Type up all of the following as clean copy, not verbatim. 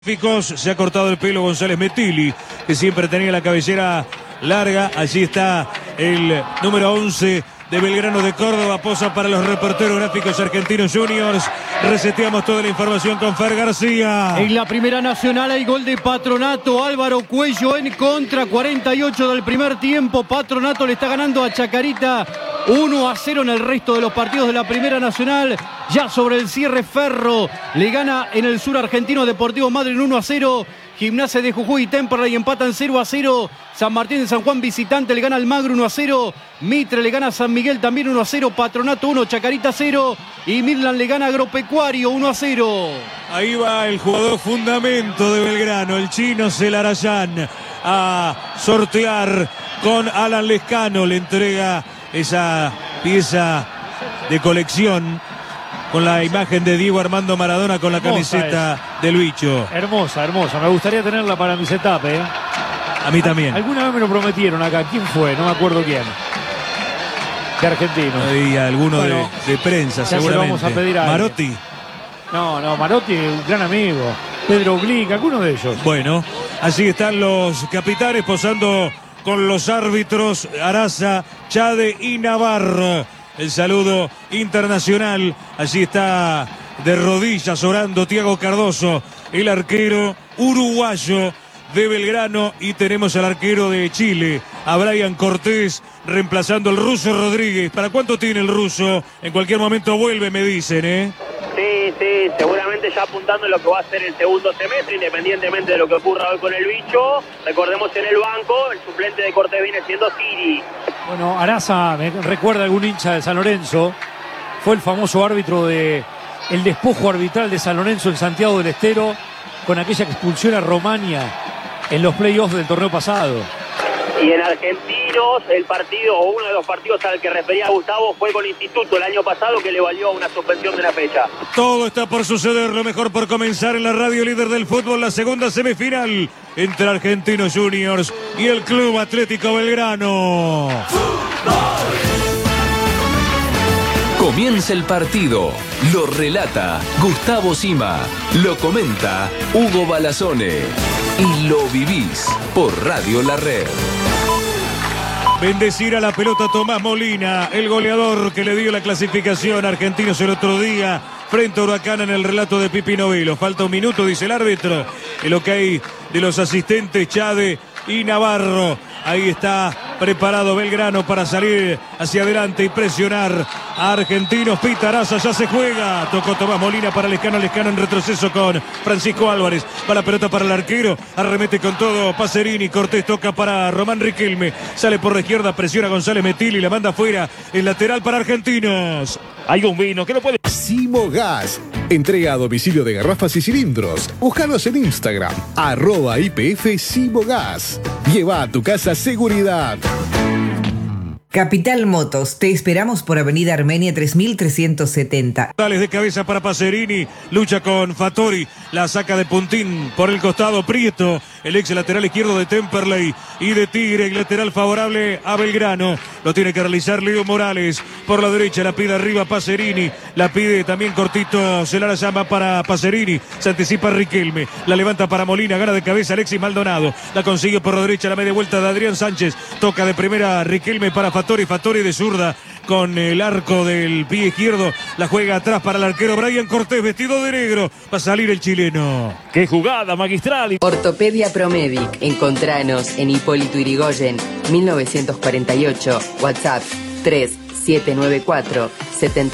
Se ha cortado el pelo González Metilli, que siempre tenía la cabellera larga. Allí está el número 11 de Belgrano de Córdoba. Posa para los reporteros gráficos Argentinos Juniors. Reseteamos toda la información con Fer García. En la Primera Nacional hay gol de Patronato. Álvaro Cuello en contra, 48 del primer tiempo. Patronato le está ganando a Chacarita 1-0 en el resto de los partidos de la Primera Nacional. Ya sobre el cierre, Ferro le gana en el sur argentino Deportivo Madryn 1-0. Gimnasia de Jujuy y Temperley empatan 0-0. San Martín de San Juan visitante le gana al Magro 1-0. Mitre le gana a San Miguel también 1-0. Patronato 1, Chacarita 0. Y Midland le gana a Agropecuario 1-0. Ahí va el jugador fundamento de Belgrano, el chino Celarayán, a sortear con Alan Lescano. Le entrega esa pieza de colección con la imagen de Diego Armando Maradona con la camiseta del bicho. Hermosa, hermosa. Me gustaría tenerla para mi setup, ¿eh? A mí también. Alguna vez me lo prometieron acá. ¿Quién fue? No me acuerdo quién. De argentino. Y alguno bueno, de prensa, seguramente. Vamos a pedir a Marotti. No, Marotti, un gran amigo. Pedro Glick, alguno de ellos. Bueno, así están los capitanes posando con los árbitros Araza, Chade y Navarro. El saludo internacional. Allí está de rodillas orando Thiago Cardoso, el arquero uruguayo de Belgrano. Y tenemos al arquero de Chile, a Brian Cortés, reemplazando al ruso Rodríguez. ¿Para cuánto tiene el ruso? En cualquier momento vuelve, me dicen, ¿eh? Sí, seguramente ya apuntando en lo que va a ser el segundo semestre, independientemente de lo que ocurra hoy con el bicho. Recordemos en el banco, el suplente de Cortés viene siendo Siri. Bueno, Araza, me recuerda algún hincha de San Lorenzo, fue el famoso árbitro de el despojo arbitral de San Lorenzo en Santiago del Estero, con aquella expulsión a Romania en los playoffs del torneo pasado. Y en Argentinos, el partido, o uno de los partidos al que refería Gustavo, fue con Instituto el año pasado, que le valió una suspensión de una fecha. Todo está por suceder, lo mejor por comenzar en la radio líder del fútbol, la segunda semifinal entre Argentinos Juniors y el Club Atlético Belgrano. Comienza el partido, lo relata Gustavo Sima, lo comenta Hugo Balazone y lo vivís por Radio La Red. Bendecir a la pelota Tomás Molina, el goleador que le dio la clasificación a Argentinos el otro día frente a Huracán en el relato de Pipi Novelo. Falta un minuto, dice el árbitro, en lo que hay de los asistentes Chade y Navarro. Ahí está preparado Belgrano para salir hacia adelante y presionar a Argentinos. Pita Araza, ya se juega. Tocó Tomás Molina para Lescano en retroceso con Francisco Álvarez. Va la pelota para el arquero. Arremete con todo Pacerini. Cortés toca para Román Riquelme. Sale por la izquierda, presiona González Metilli. La manda afuera. El lateral para Argentinos. Hay un vino que no puede. Simo Gas. Entrega a domicilio de garrafas y cilindros. Búscanos en Instagram, @IPF Simo Gas. Lleva a tu casa seguridad. Capital Motos, te esperamos por Avenida Armenia 3370. Dales de cabeza para Pacerini, lucha con Fattori, la saca de puntín por el costado Prieto, el ex lateral izquierdo de Temperley y de Tigre, el lateral favorable a Belgrano. Lo tiene que realizar Leo Morales por la derecha, la pide arriba Pacerini, la pide también cortito, se la llama para Pacerini, se anticipa Riquelme, la levanta para Molina, gana de cabeza Alexis Maldonado, la consigue por la derecha, la media vuelta de Adrián Sánchez, toca de primera Riquelme para Fattori de zurda con el arco del pie izquierdo, la juega atrás para el arquero Brian Cortés, vestido de negro, va a salir el chileno. ¡Qué jugada magistral! Ortopedia Promedic, encontranos en Hipólito Yrigoyen, 1948, WhatsApp 3794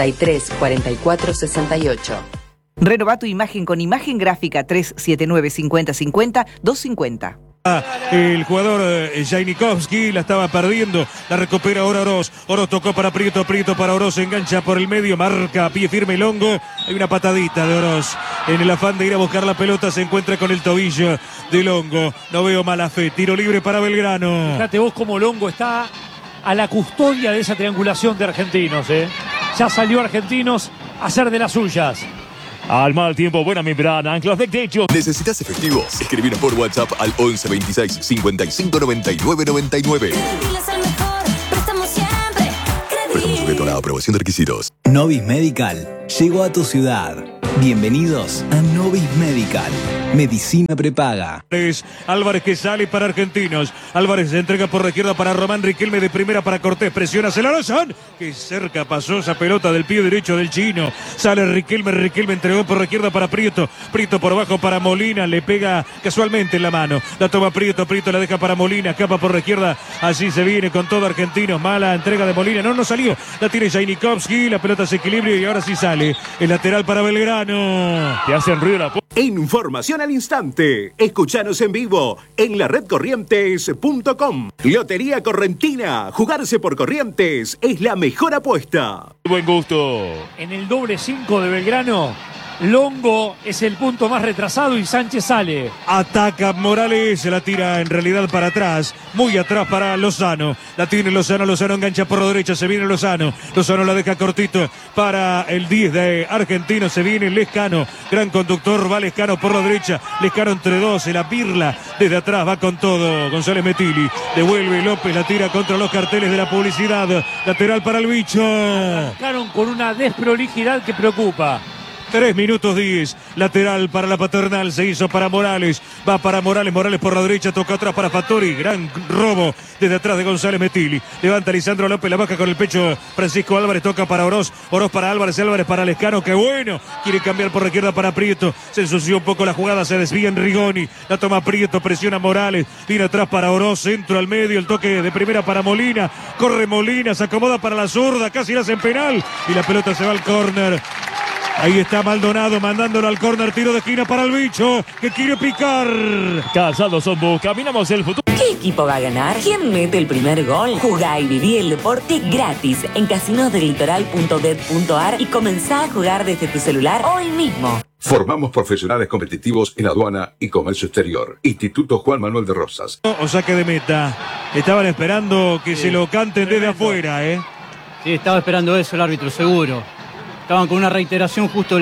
734468. Renova tu imagen con imagen gráfica 379 5050 250. El jugador Jainikowski la estaba perdiendo, la recupera ahora Oroz. Oroz tocó para Prieto, Prieto para Oroz, engancha por el medio, marca a pie firme Longo. Hay una patadita de Oroz. En el afán de ir a buscar la pelota se encuentra con el tobillo de Longo. No veo mala fe. Tiro libre para Belgrano. Fíjate vos cómo Longo está a la custodia de esa triangulación de Argentinos, ¿eh? Ya salió Argentinos a hacer de las suyas. Al mal tiempo, buena membrana, anclas de techo. ¿Necesitas efectivos? Escribinos por WhatsApp al 11 26 55 99 99. Préstamo sujeto a la aprobación de requisitos. Novis Medical llegó a tu ciudad. Bienvenidos a Novis. Ovis Medical. Medicina prepaga. Álvarez que sale para Argentinos. Álvarez se entrega por la izquierda para Román. Riquelme de primera para Cortés. Presiona Celarayán. Que cerca pasó esa pelota del pie derecho del chino. Sale Riquelme. Riquelme entregó por la izquierda para Prieto. Prieto por abajo para Molina. Le pega casualmente en la mano. La toma Prieto. Prieto la deja para Molina. Escapa por la izquierda. Así se viene con todo Argentinos. Mala entrega de Molina. No salió. La tiene Jainikowski. La pelota se equilibra y ahora sí sale. El lateral para Belgrano. Te hacen ruido la... Información al instante. Escuchanos en vivo en la redcorrientes.com. Lotería Correntina. Jugarse por Corrientes es la mejor apuesta. Buen gusto. En el doble 5 de Belgrano, Longo es el punto más retrasado y Sánchez sale. Ataca Morales, se la tira en realidad para atrás, muy atrás para Lozano. La tiene Lozano, Lozano engancha por la derecha, se viene Lozano. Lozano la deja cortito para el 10 de Argentino, se viene Lescano. Gran conductor, va Lescano por la derecha. Lescano entre dos, se la pirla desde atrás, va con todo. González Metilli, devuelve López, la tira contra los carteles de la publicidad. Lateral para el bicho. Arrancaron con una desprolijidad que preocupa. 3 minutos 10, lateral para la Paternal, se hizo para Morales, va para Morales, Morales por la derecha, toca atrás para Fattori, gran robo desde atrás de González Metilli, levanta Lisandro López, la baja con el pecho Francisco Álvarez, toca para Oroz, Oroz para Álvarez, Álvarez para Lescano, que bueno, quiere cambiar por la izquierda para Prieto, se ensució un poco la jugada, se desvía en Rigoni, la toma Prieto, presiona Morales, viene atrás para Oroz, centro al medio, el toque de primera para Molina, corre Molina, se acomoda para la zurda, casi la hacen penal, y la pelota se va al córner. Ahí está Maldonado mandándolo al córner, tiro de esquina para el bicho que quiere picar. Calzado Somos, caminamos el futuro. ¿Qué equipo va a ganar? ¿Quién mete el primer gol? Jugá y viví el deporte gratis en casinosdelitoral.bet.ar y comenzá a jugar desde tu celular hoy mismo. Formamos profesionales competitivos en aduana y comercio exterior. Instituto Juan Manuel de Rosas. O saque de meta. Estaban esperando que se lo canten desde afuera, ¿eh? Sí, estaba esperando eso el árbitro, seguro. Estaban con una reiteración justo en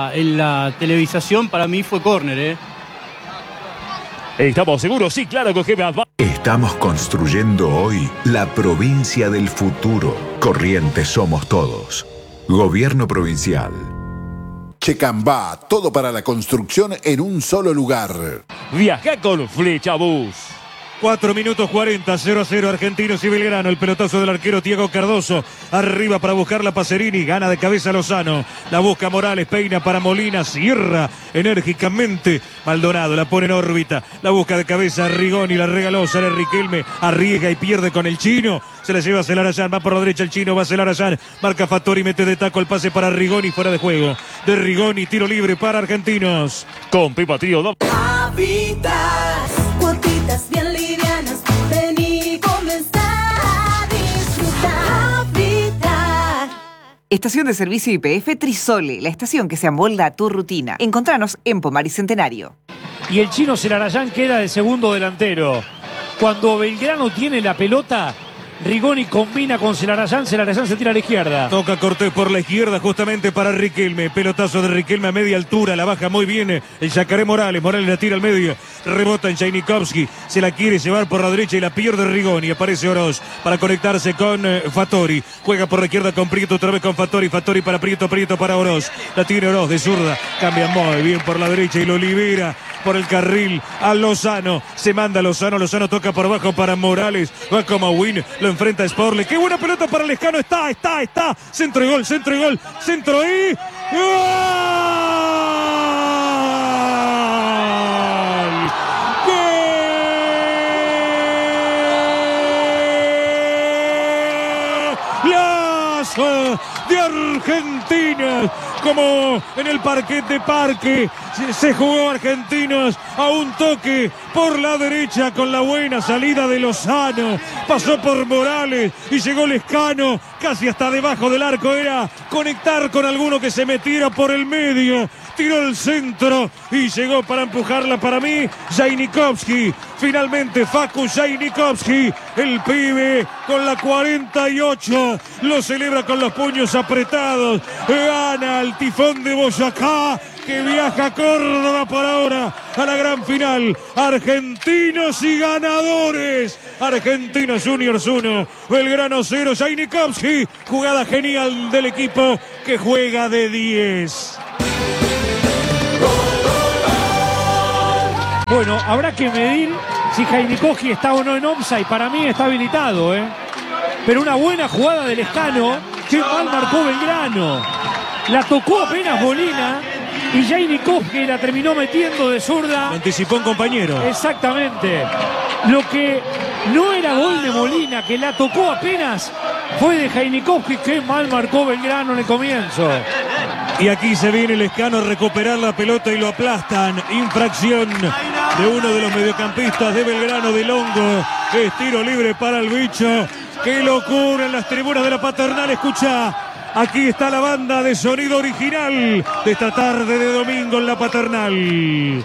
la televisación. Para mí fue córner, ¿eh? ¿Estamos seguros? Sí, claro que Estamos construyendo hoy la provincia del futuro. Corrientes somos todos. Gobierno provincial. Checambá, todo para la construcción en un solo lugar. Viaja con Flecha Bus. 4 minutos 40, 0-0 Argentinos y Belgrano. El pelotazo del arquero Diego Cardoso. Arriba para buscar la Pacerini. Gana de cabeza Lozano. La busca Morales. Peina para Molina. Cierra enérgicamente. Maldonado la pone en órbita. La busca de cabeza Rigoni. La regaló. Sale Riquelme. Arriesga y pierde con el chino. Se la lleva Celarayán. Va por la derecha el chino. Va Celarayán. Marca Fattori. Mete de taco el pase para Rigoni. Fuera de juego. De Rigoni. Tiro libre para Argentinos. Con Pipa Trío. Habitas. Cuotitas bien livianas, vení y comenzá a disfrutar. Estación de servicio YPF Trisole, la estación que se amolda a tu rutina. Encontranos en Pomar y Centenario. Y el chino Celarayán queda de segundo delantero. Cuando Belgrano tiene la pelota, Rigoni combina con Celarayán, Celarayán se tira a la izquierda. Toca Cortés por la izquierda justamente para Riquelme. Pelotazo de Riquelme a media altura, la baja muy bien el Yacaré Morales. Morales la tira al medio, rebota en Jainikowski, se la quiere llevar por la derecha y la pierde Rigoni. Aparece Oroz para conectarse con Fattori. Juega por la izquierda con Prieto, otra vez con Fattori. Fattori para Prieto, Prieto para Oroz. La tiene Oroz de zurda, cambia muy bien por la derecha y lo libera por el carril a Lozano. Se manda Lozano, Lozano toca por abajo para Morales. Va como Win, lo enfrenta a Sporle. Qué buena pelota para Lescano. Está. Centro y gol, centro y gol. De Argentina, como en el parquet de Parque, se jugó Argentinos a un toque por la derecha con la buena salida de Lozano, pasó por Morales y llegó Lescano casi hasta debajo del arco, era conectar con alguno que se metiera por el medio, tiró el centro y llegó para empujarla para mí Jainikowski. Finalmente Facu Jainikowski, el pibe con la 48, lo celebra con los puños apretados, gana el Tifón de Boyacá que viaja a Córdoba por ahora a la gran final. Argentinos y ganadores. Argentinos Juniors 1, Belgrano 0, Jainikowski, jugada genial del equipo que juega de 10. Bueno, habrá que medir si Jainikowski está o no en offside. Para mí está habilitado, Pero una buena jugada del Lescano. Qué mal marcó Belgrano. La tocó apenas Molina y Jainikowski la terminó metiendo de zurda. Anticipó un compañero. Exactamente. Lo que no era gol de Molina, que la tocó apenas, fue de Jainikowski. Qué mal marcó Belgrano en el comienzo. Y aquí se viene el Lescano a recuperar la pelota y lo aplastan. Infracción de uno de los mediocampistas de Belgrano, de Longo. Es tiro libre para el bicho. ¡Qué locura en las tribunas de la Paternal! Escucha, aquí está la banda de sonido original de esta tarde de domingo en la Paternal.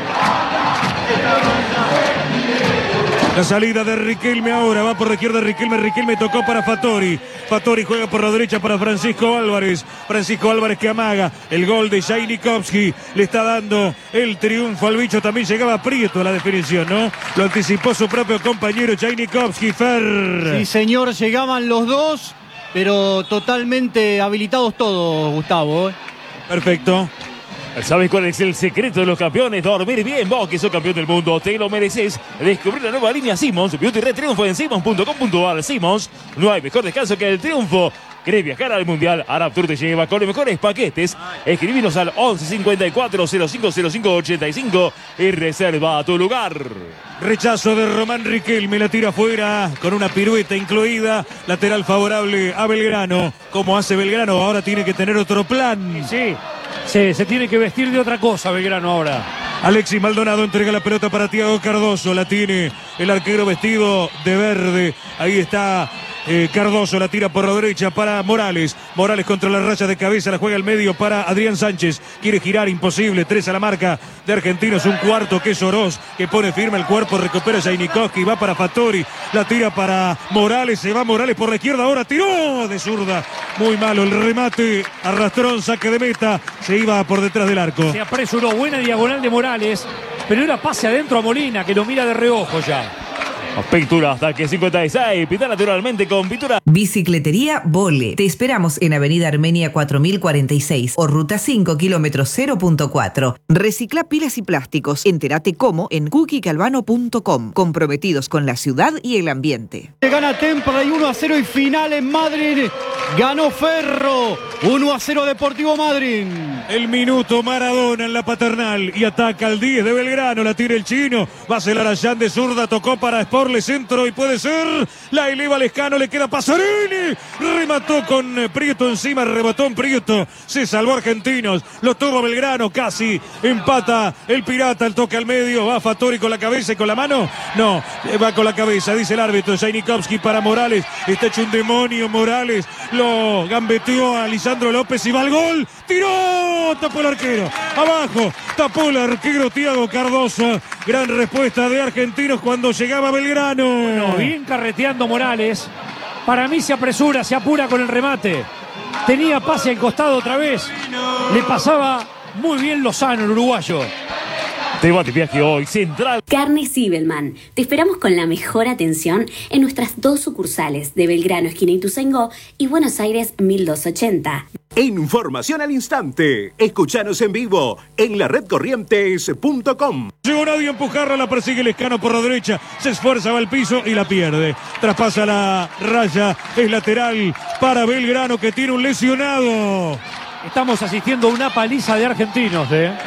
La salida de Riquelme ahora, va por la izquierda Riquelme, Riquelme tocó para Fattori. Fattori juega por la derecha para Francisco Álvarez. Francisco Álvarez que amaga el gol de Jainikowski. Le está dando el triunfo al bicho. También llegaba Prieto a la definición, ¿no? Lo anticipó su propio compañero Jainikowski. Fer. Sí, señor, llegaban los dos, pero totalmente habilitados todos, Gustavo. Perfecto. ¿Sabes cuál es el secreto de los campeones? Dormir bien. Vos que sos campeón del mundo, te lo mereces. Descubrir la nueva línea Simmons. Beauty Red triunfo en Simmons.com.ar. Simmons, no hay mejor descanso que el triunfo. ¿Querés viajar al Mundial? Araptour te lleva con los mejores paquetes. Escribinos al 11 54 05 05 85 y reserva tu lugar. Rechazo de Román Riquelme, la tira afuera con una pirueta incluida. Lateral favorable a Belgrano. ¿Cómo hace Belgrano? Ahora tiene que tener otro plan. Sí. Se tiene que vestir de otra cosa Belgrano ahora. Alexis Maldonado entrega la pelota para Thiago Cardoso. La tiene el arquero vestido de verde. Ahí está Cardoso, la tira por la derecha para Morales. Morales contra la raya de cabeza, la juega al medio para Adrián Sánchez. Quiere girar, imposible. 3 a la marca de Argentinos. Un cuarto que es Oroz, que pone firme el cuerpo. Recupera Jainikowski, va para Fattori. La tira para Morales. Se va Morales por la izquierda. Ahora tiró de zurda. Muy malo el remate. Arrastrón, saque de meta. Se iba por detrás del arco. Se apresuró. Buena diagonal de Morales. Pero era pase adentro a Molina, que lo mira de reojo ya. Pintura hasta que 56. Pinta naturalmente con pintura. Bicicletería Vole. Te esperamos en Avenida Armenia 4046 o Ruta 5, kilómetro 0.4. Recicla pilas y plásticos. Entérate cómo en cookiecalvano.com. Comprometidos con la ciudad y el ambiente. Gana Temperley 1-0 y final en Madrid. Ganó Ferro. 1-0 Deportivo Madrid. El minuto Maradona en la Paternal y ataca al 10 de Belgrano. La tira el chino. Va a ser Arayán de zurda. Tocó para Sporle centro y puede ser. La eleva Lescano. Le queda Pasarini. Remató con Prieto encima. Remató en Prieto. Se salvó Argentinos. Lo tuvo Belgrano. Casi empata el Pirata. El toque al medio. Va Fattori con la cabeza y con la mano. No, va con la cabeza. Dice el árbitro. Jainikowski para Morales. Está hecho un demonio Morales. Lo gambeteó a Lisandro López y va al gol. Tiró. Tapó el arquero. Abajo. Tapó el arquero Thiago Cardoso. Gran respuesta de Argentinos cuando llegaba Belgrano. Bueno, bien carreteando Morales. Para mí se apresura, se apura con el remate. Tenía pase al costado otra vez. Le pasaba muy bien Lozano, el uruguayo. Debate viaje hoy, Central. Carnes Zibelman. Te esperamos con la mejor atención en nuestras 2 sucursales de Belgrano, esquina Ituzaingó, y Buenos Aires, 1280. Información al instante. Escuchanos en vivo en laredcorrientes.com. Llegó nadie a empujarla, la persigue Lescano por la derecha. Se esfuerza, va al piso y la pierde. Traspasa la raya, es lateral para Belgrano que tiene un lesionado. Estamos asistiendo a una paliza de Argentinos,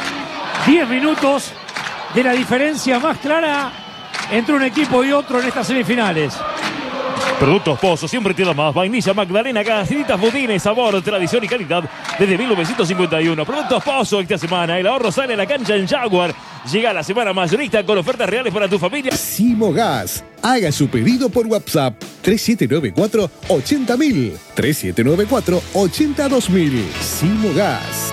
10 minutos de la diferencia más clara entre un equipo y otro en estas semifinales. Productos Pozo, siempre te da más. Vainilla Magdalena, galletitas, budines, sabor, tradición y calidad desde 1951. Productos Pozo, esta semana el ahorro sale a la cancha en Jaguar. Llega la semana mayorista con ofertas reales para tu familia. Simogas. Haga su pedido por WhatsApp 3794 80000 3794 82000. Simogas.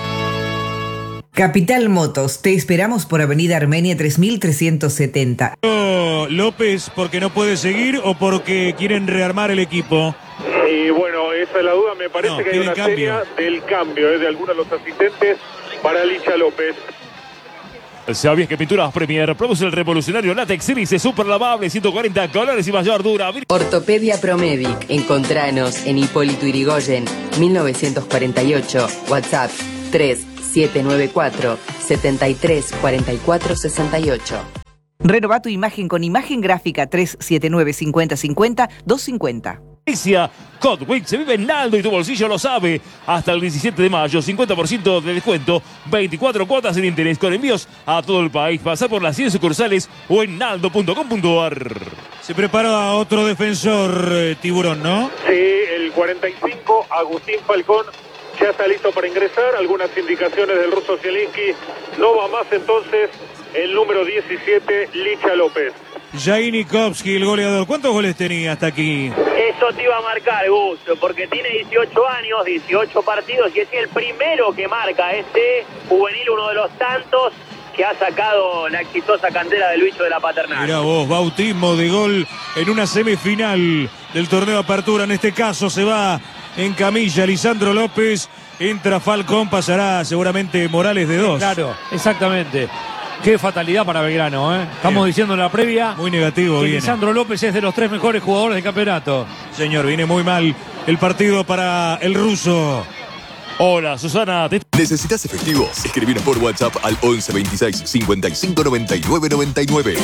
Capital Motos, te esperamos por Avenida Armenia 3370. López, porque no puede seguir o porque quieren rearmar el equipo. Y bueno, esa es la duda. Me parece que hay una seña del cambio de algunos de los asistentes para Licha López. ¿Sabías que Pinturas Premier produce el revolucionario látex Silice super lavable, 140 colores y mayor dura? Ortopedia Promedic. Encontranos en Hipólito Yrigoyen, 1948. WhatsApp 3 794 73 44 68. Renová tu imagen con imagen gráfica 379 5050 250. Codwick se vive en Naldo y tu bolsillo lo sabe. Hasta el 17 de mayo, 50% de descuento, 24 cuotas sin interés con envíos a todo el país. Pasá por las 100 sucursales o en naldo.com.ar. Se prepara otro defensor, Tiburón, ¿no? Sí, el 45, Agustín Falcón, ya está listo para ingresar. Algunas indicaciones del ruso Zielinski. No va más entonces el número 17, Licha López. Jainikowski, el goleador. ¿Cuántos goles tenía hasta aquí? Eso te iba a marcar, Gus, porque tiene 18 años, 18 partidos y es el primero que marca este juvenil, uno de los tantos que ha sacado la exitosa cantera del bicho de la Paternal. Mirá vos, bautismo de gol en una semifinal del torneo de apertura. En este caso se va en camilla Lisandro López, entra Falcón, pasará seguramente Morales de 2. Claro, exactamente. Qué fatalidad para Belgrano, ¿eh? Estamos diciendo en la previa. Muy negativo que viene. Lisandro López es de los 3 mejores jugadores del campeonato. Señor, viene muy mal el partido para el ruso. Hola, Susana. ¿Necesitas efectivo? Escribir por WhatsApp al 11 26 55 99 99.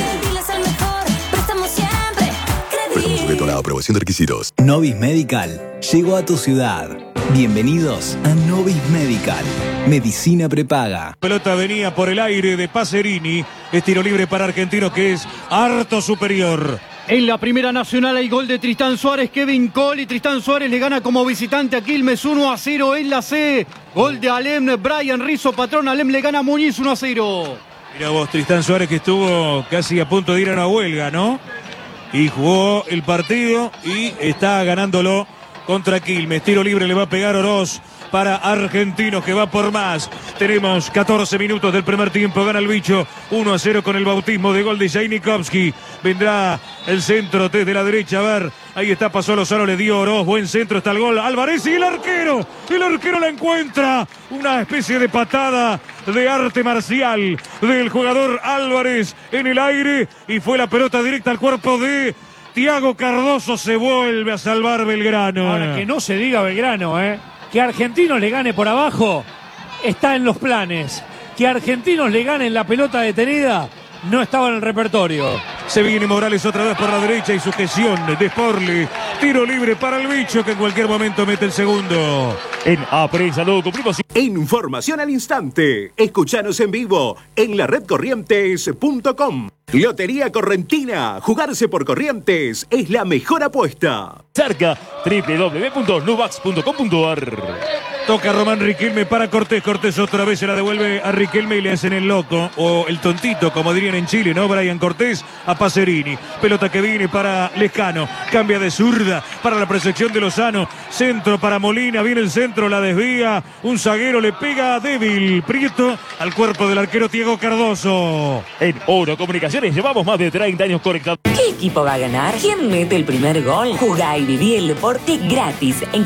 Préstamo sujeto a la aprobación de requisitos. Novis Medical llegó a tu ciudad. Bienvenidos a Novis Medical. Medicina prepaga. Pelota venía por el aire de Pacerini. Es tiro libre para Argentinos que es harto superior. En la Primera Nacional hay gol de Tristán Suárez, Kevin Cole, y Tristán Suárez le gana como visitante a Quilmes 1-0 en la C. Gol de Alem, Brian Rizzo, patrón. Alem le gana a Muñiz 1-0. Mira vos, Tristán Suárez que estuvo casi a punto de ir a una huelga, ¿no? Y jugó el partido y está ganándolo contra Quilmes. Tiro libre le va a pegar Oroz para Argentinos que va por más. Tenemos 14 minutos del primer tiempo. Gana el bicho 1-0 con el bautismo de gol de Jainikowski. Vendrá el centro desde la derecha. A ver, ahí está, pasó Lozano, le dio Oroz. Buen centro, está el gol. Álvarez y el arquero. El arquero la encuentra. Una especie de patada de arte marcial del jugador Álvarez en el aire. Y fue la pelota directa al cuerpo de Thiago Cardoso. Se vuelve a salvar Belgrano. Ahora, que no se diga Belgrano, que Argentinos le gane por abajo está en los planes. Que Argentinos le gane en la pelota detenida no estaba en el repertorio. Se viene Morales otra vez por la derecha y sujeción de Sporli. Tiro libre para el bicho que en cualquier momento mete el segundo. En Aprensa lo cumplimos. Información al instante. Escuchanos en vivo en la redcorrientes.com. Lotería Correntina. Jugarse por Corrientes es la mejor apuesta. Cerca www.nubax.com.ar. Toca Román Riquelme para Cortés. Cortés otra vez se la devuelve a Riquelme y le hacen el loco o el tontito, como dirían en Chile, ¿no? Brian Cortés a Pacerini. Pelota que viene para Lescano. Cambia de zurda para la percepción de Lozano. Centro para Molina. Viene el centro, la desvía. Un zaguero le pega débil. Prieto al cuerpo del arquero Thiago Cardoso. En Oro Comunicaciones llevamos más de 30 años conectados. ¿Qué equipo va a ganar? ¿Quién mete el primer gol? Jugá y viví el deporte gratis en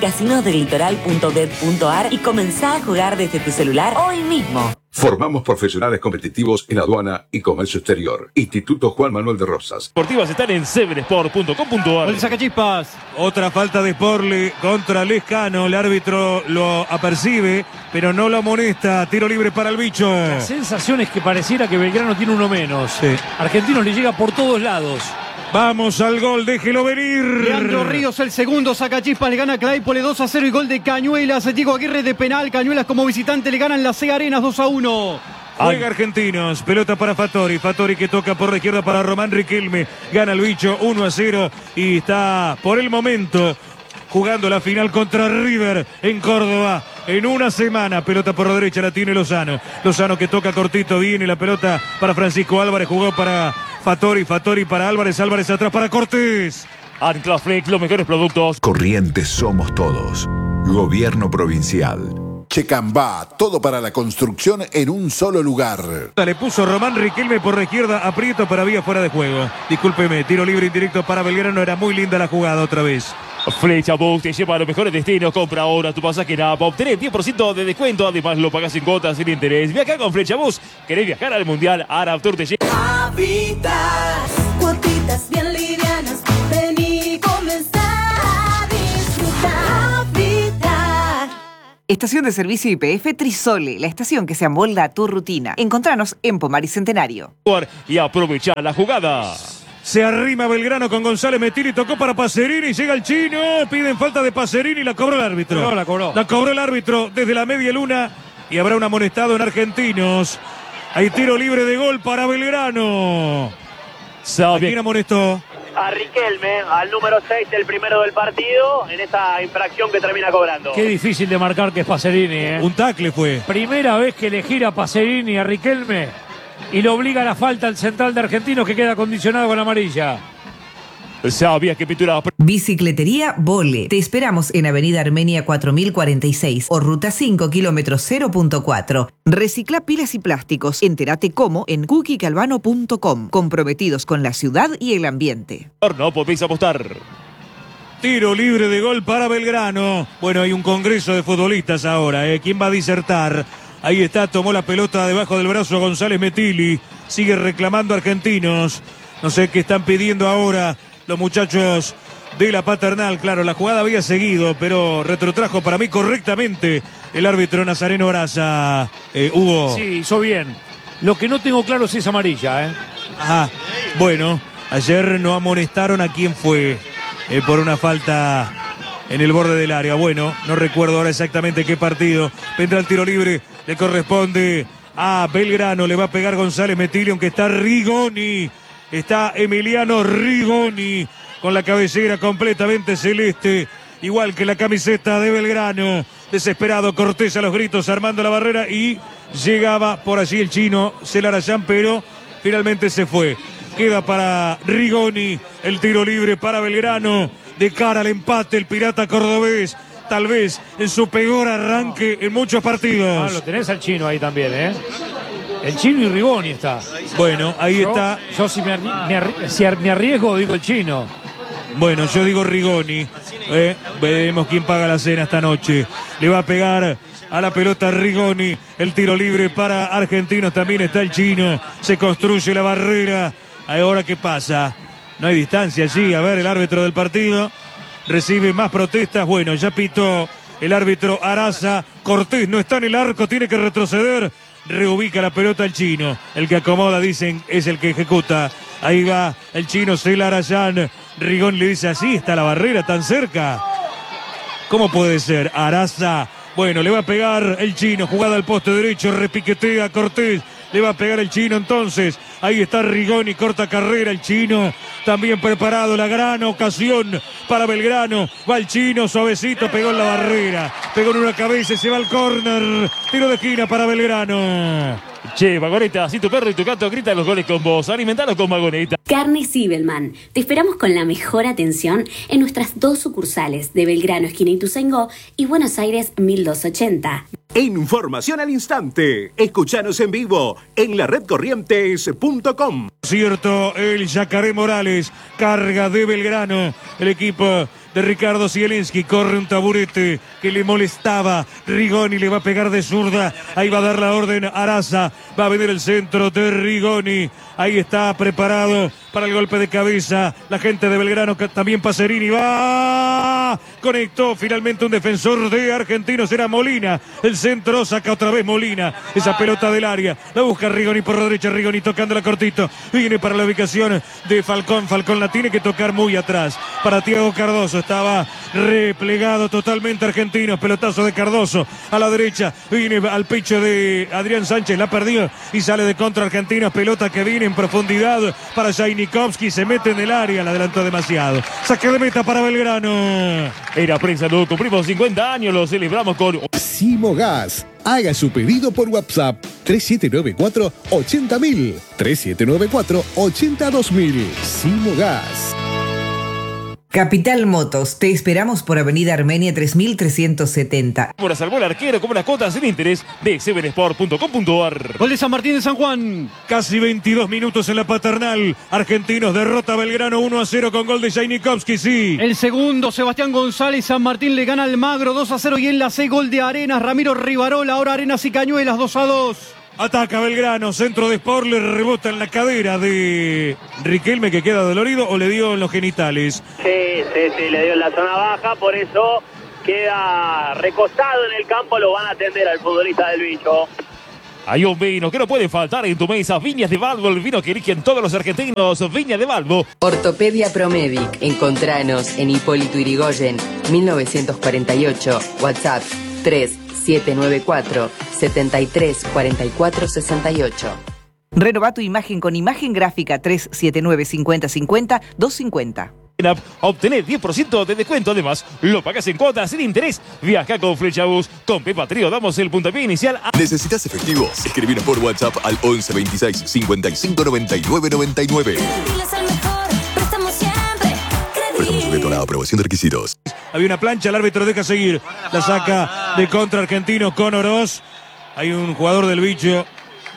casinosdelitoral.bet.ar y comenzá a jugar desde tu celular hoy mismo. Formamos profesionales competitivos en aduana y comercio exterior. Instituto Juan Manuel de Rosas. Deportivas están en sevensport.com.ar. El sacachispas. Otra falta de Sporli contra Lescano. El árbitro lo apercibe, pero no lo amonesta. Tiro libre para el bicho. La sensación es que pareciera que Belgrano tiene uno menos. Sí. Argentinos le llega por todos lados. Vamos al gol, déjelo venir. Leandro Ríos el segundo, Sacachispas le gana a Claypole 2-0 y gol de Cañuelas. Diego Aguirre de penal, Cañuelas como visitante le ganan la C Arenas 2-1. Juega Argentinos, pelota para Fattori. Fattori que toca por la izquierda para Román Riquelme. Gana el bicho 1-0 y está por el momento jugando la final contra River en Córdoba. En una semana, pelota por la derecha la tiene Lozano. Lozano que toca cortito, viene la pelota para Francisco Álvarez, jugó para Fattori, Fattori para Álvarez, Álvarez atrás para Cortés. Ancla Flex, los mejores productos. Corrientes somos todos. Gobierno provincial. Checambá, todo para la construcción en un solo lugar. Le puso Román Riquelme por la izquierda, aprieto para vía fuera de juego. Discúlpeme, tiro libre indirecto para Belgrano, era muy linda la jugada otra vez. Flecha Bus te lleva a los mejores destinos. Compra ahora tu pasaje en APA. Obtener 10% de descuento. Además lo pagas en cuotas sin interés. Viaja con Flecha Bus. ¿Querés viajar al Mundial? Arab Tour te lleva. Habitas, cuotitas bien livianas. Vení y comenzá a disfrutar. Habitat. Estación de servicio YPF Trisole, la estación que se amolda a tu rutina. Encontranos en Pomar y Centenario. Y aprovechar la jugada. Se arrima Belgrano con González Metilli, tocó para Pacerini, llega el chino, piden falta de Pacerini, la cobró el árbitro. No, la cobró. La cobró el árbitro desde la media luna y habrá un amonestado en Argentinos. Hay tiro libre de gol para Belgrano. ¿A quién amonestó? A Riquelme, al número 6, el primero del partido, en esa infracción que termina cobrando. Qué difícil de marcar que es Pacerini, ¿eh? Un tacle fue. Primera vez que le gira Pacerini a Riquelme y le obliga a la falta al central de Argentinos que queda condicionado con la amarilla. Sabía que pintura. Bicicletería Vole. Te esperamos en Avenida Armenia 4046 o Ruta 5, kilómetro 0.4. Recicla pilas y plásticos. Entérate cómo en cookiecalvano.com. Comprometidos con la ciudad y el ambiente. No podéis apostar. Tiro libre de gol para Belgrano. Bueno, hay un congreso de futbolistas ahora. ¿Quién va a disertar? Ahí está, tomó la pelota debajo del brazo González Metilli. Sigue reclamando Argentinos. No sé qué están pidiendo ahora los muchachos de la Paternal. Claro, la jugada había seguido, pero retrotrajo para mí correctamente el árbitro Nazareno Araza. Hugo. Sí, hizo bien. Lo que no tengo claro es si es amarilla, ¿eh? Ajá. Bueno, ayer no amonestaron a quién fue por una falta en el borde del área. Bueno, no recuerdo ahora exactamente qué partido. Vendrá el tiro libre, le corresponde a Belgrano. Le va a pegar González Metilli, aunque está Rigoni. Está Emiliano Rigoni con la cabellera completamente celeste, igual que la camiseta de Belgrano. Desesperado Cortés a los gritos, armando la barrera, y llegaba por allí el chino Celarayán, pero finalmente se fue. Queda para Rigoni el tiro libre para Belgrano, de cara al empate el pirata cordobés, tal vez en su peor arranque en muchos partidos. Lo tenés al chino ahí también, ¿eh? El chino y Rigoni está. Bueno, ahí está. Yo si me arriesgo, digo el chino. Bueno, yo digo Rigoni. Veremos quién paga la cena esta noche. Le va a pegar a la pelota Rigoni. El tiro libre para Argentinos. También está el chino. Se construye la barrera. Ahora, ¿qué pasa? No hay distancia allí. A ver, el árbitro del partido recibe más protestas. Bueno, ya pitó el árbitro Araza. Cortés no está en el arco, tiene que retroceder. Reubica la pelota el chino. El que acomoda, dicen, es el que ejecuta. Ahí va el chino Celarayán. Rigoni le dice, así está la barrera tan cerca. ¿Cómo puede ser? Araza. Bueno, le va a pegar el chino. Jugada al poste derecho. Repiquetea Cortés. Le va a pegar el chino entonces. Ahí está Rigoni, corta carrera el chino. También preparado, la gran ocasión para Belgrano. Va el chino, suavecito, pegó en la barrera. Pegó en una cabeza y se va al córner. Tiro de esquina para Belgrano. Che, Vagoneta, si tu perro y tu gato gritan los goles con vos, alimentalo con Vagoneta. Carne Sibelman. Te esperamos con la mejor atención en nuestras dos sucursales de Belgrano, esquina Ituzaingó, y Buenos Aires 1280. Información al instante. Escuchanos en vivo en la redcorrientes.com. Cierto, el Yacaré Morales, carga de Belgrano, el equipo de Ricardo Zielinski, corre un taburete que le molestaba. Rigoni le va a pegar de zurda, ahí va a dar la orden Araza, va a venir el centro de Rigoni, ahí está preparado para el golpe de cabeza, la gente de Belgrano, también Pacerini, va, conectó finalmente un defensor de Argentinos, era Molina, el centro, saca otra vez Molina, esa pelota del área, la busca Rigoni por la derecha, Rigoni tocándola cortito, viene para la ubicación de Falcón, Falcón la tiene que tocar muy atrás, para Thiago Cardoso, estaba replegado totalmente Argentinos, pelotazo de Cardoso, a la derecha, viene al pecho de Adrián Sánchez, la perdió y sale de contra Argentinos, pelota que viene en profundidad para Jainikowski, se mete en el área, la adelantó demasiado, saque de meta para Belgrano. Era prensa, no cumplimos 50 años, lo celebramos con Simogas. Haga su pedido por WhatsApp 3794-80000, 3794-82000. Simogas. Capital Motos, te esperamos por Avenida Armenia 3370. Por salvó el arquero como las cuotas sin interés de sevensport.com.ar. Gol de San Martín de San Juan. Casi 22 minutos en la Paternal. Argentinos derrota a Belgrano 1-0 con gol de Jainikowski, sí. El segundo, Sebastián González. San Martín le gana al Magro 2-0 y en la C gol de Arenas, Ramiro Rivarola. Ahora Arenas y Cañuelas 2-2. Ataca Belgrano, centro de Sport, le rebota en la cadera de Riquelme, que queda dolorido, o le dio en los genitales. Sí, le dio en la zona baja, por eso queda recostado en el campo, lo van a atender al futbolista del bicho. Hay un vino que no puede faltar en tu mesa. Viñas de Valvo, el vino que eligen todos los argentinos. Viñas de Valvo. Ortopedia Promedic. Encontranos en Hipólito Yrigoyen, 1948. WhatsApp 3794 73 44 68. Renová tu imagen con imagen gráfica 379 50 50 250. Obtener 10% de descuento. Además, lo pagas en cuotas sin interés. Viaja con Flechabús. Con Pepa Trío damos el puntapié inicial. ¿Necesitas efectivo? Escribinos por WhatsApp al 11 26 55 99 99. Préstamo sujeto a la aprobación de requisitos. Había una plancha, el árbitro deja seguir. La saca de contra Argentinos con Oroz. Hay un jugador del bicho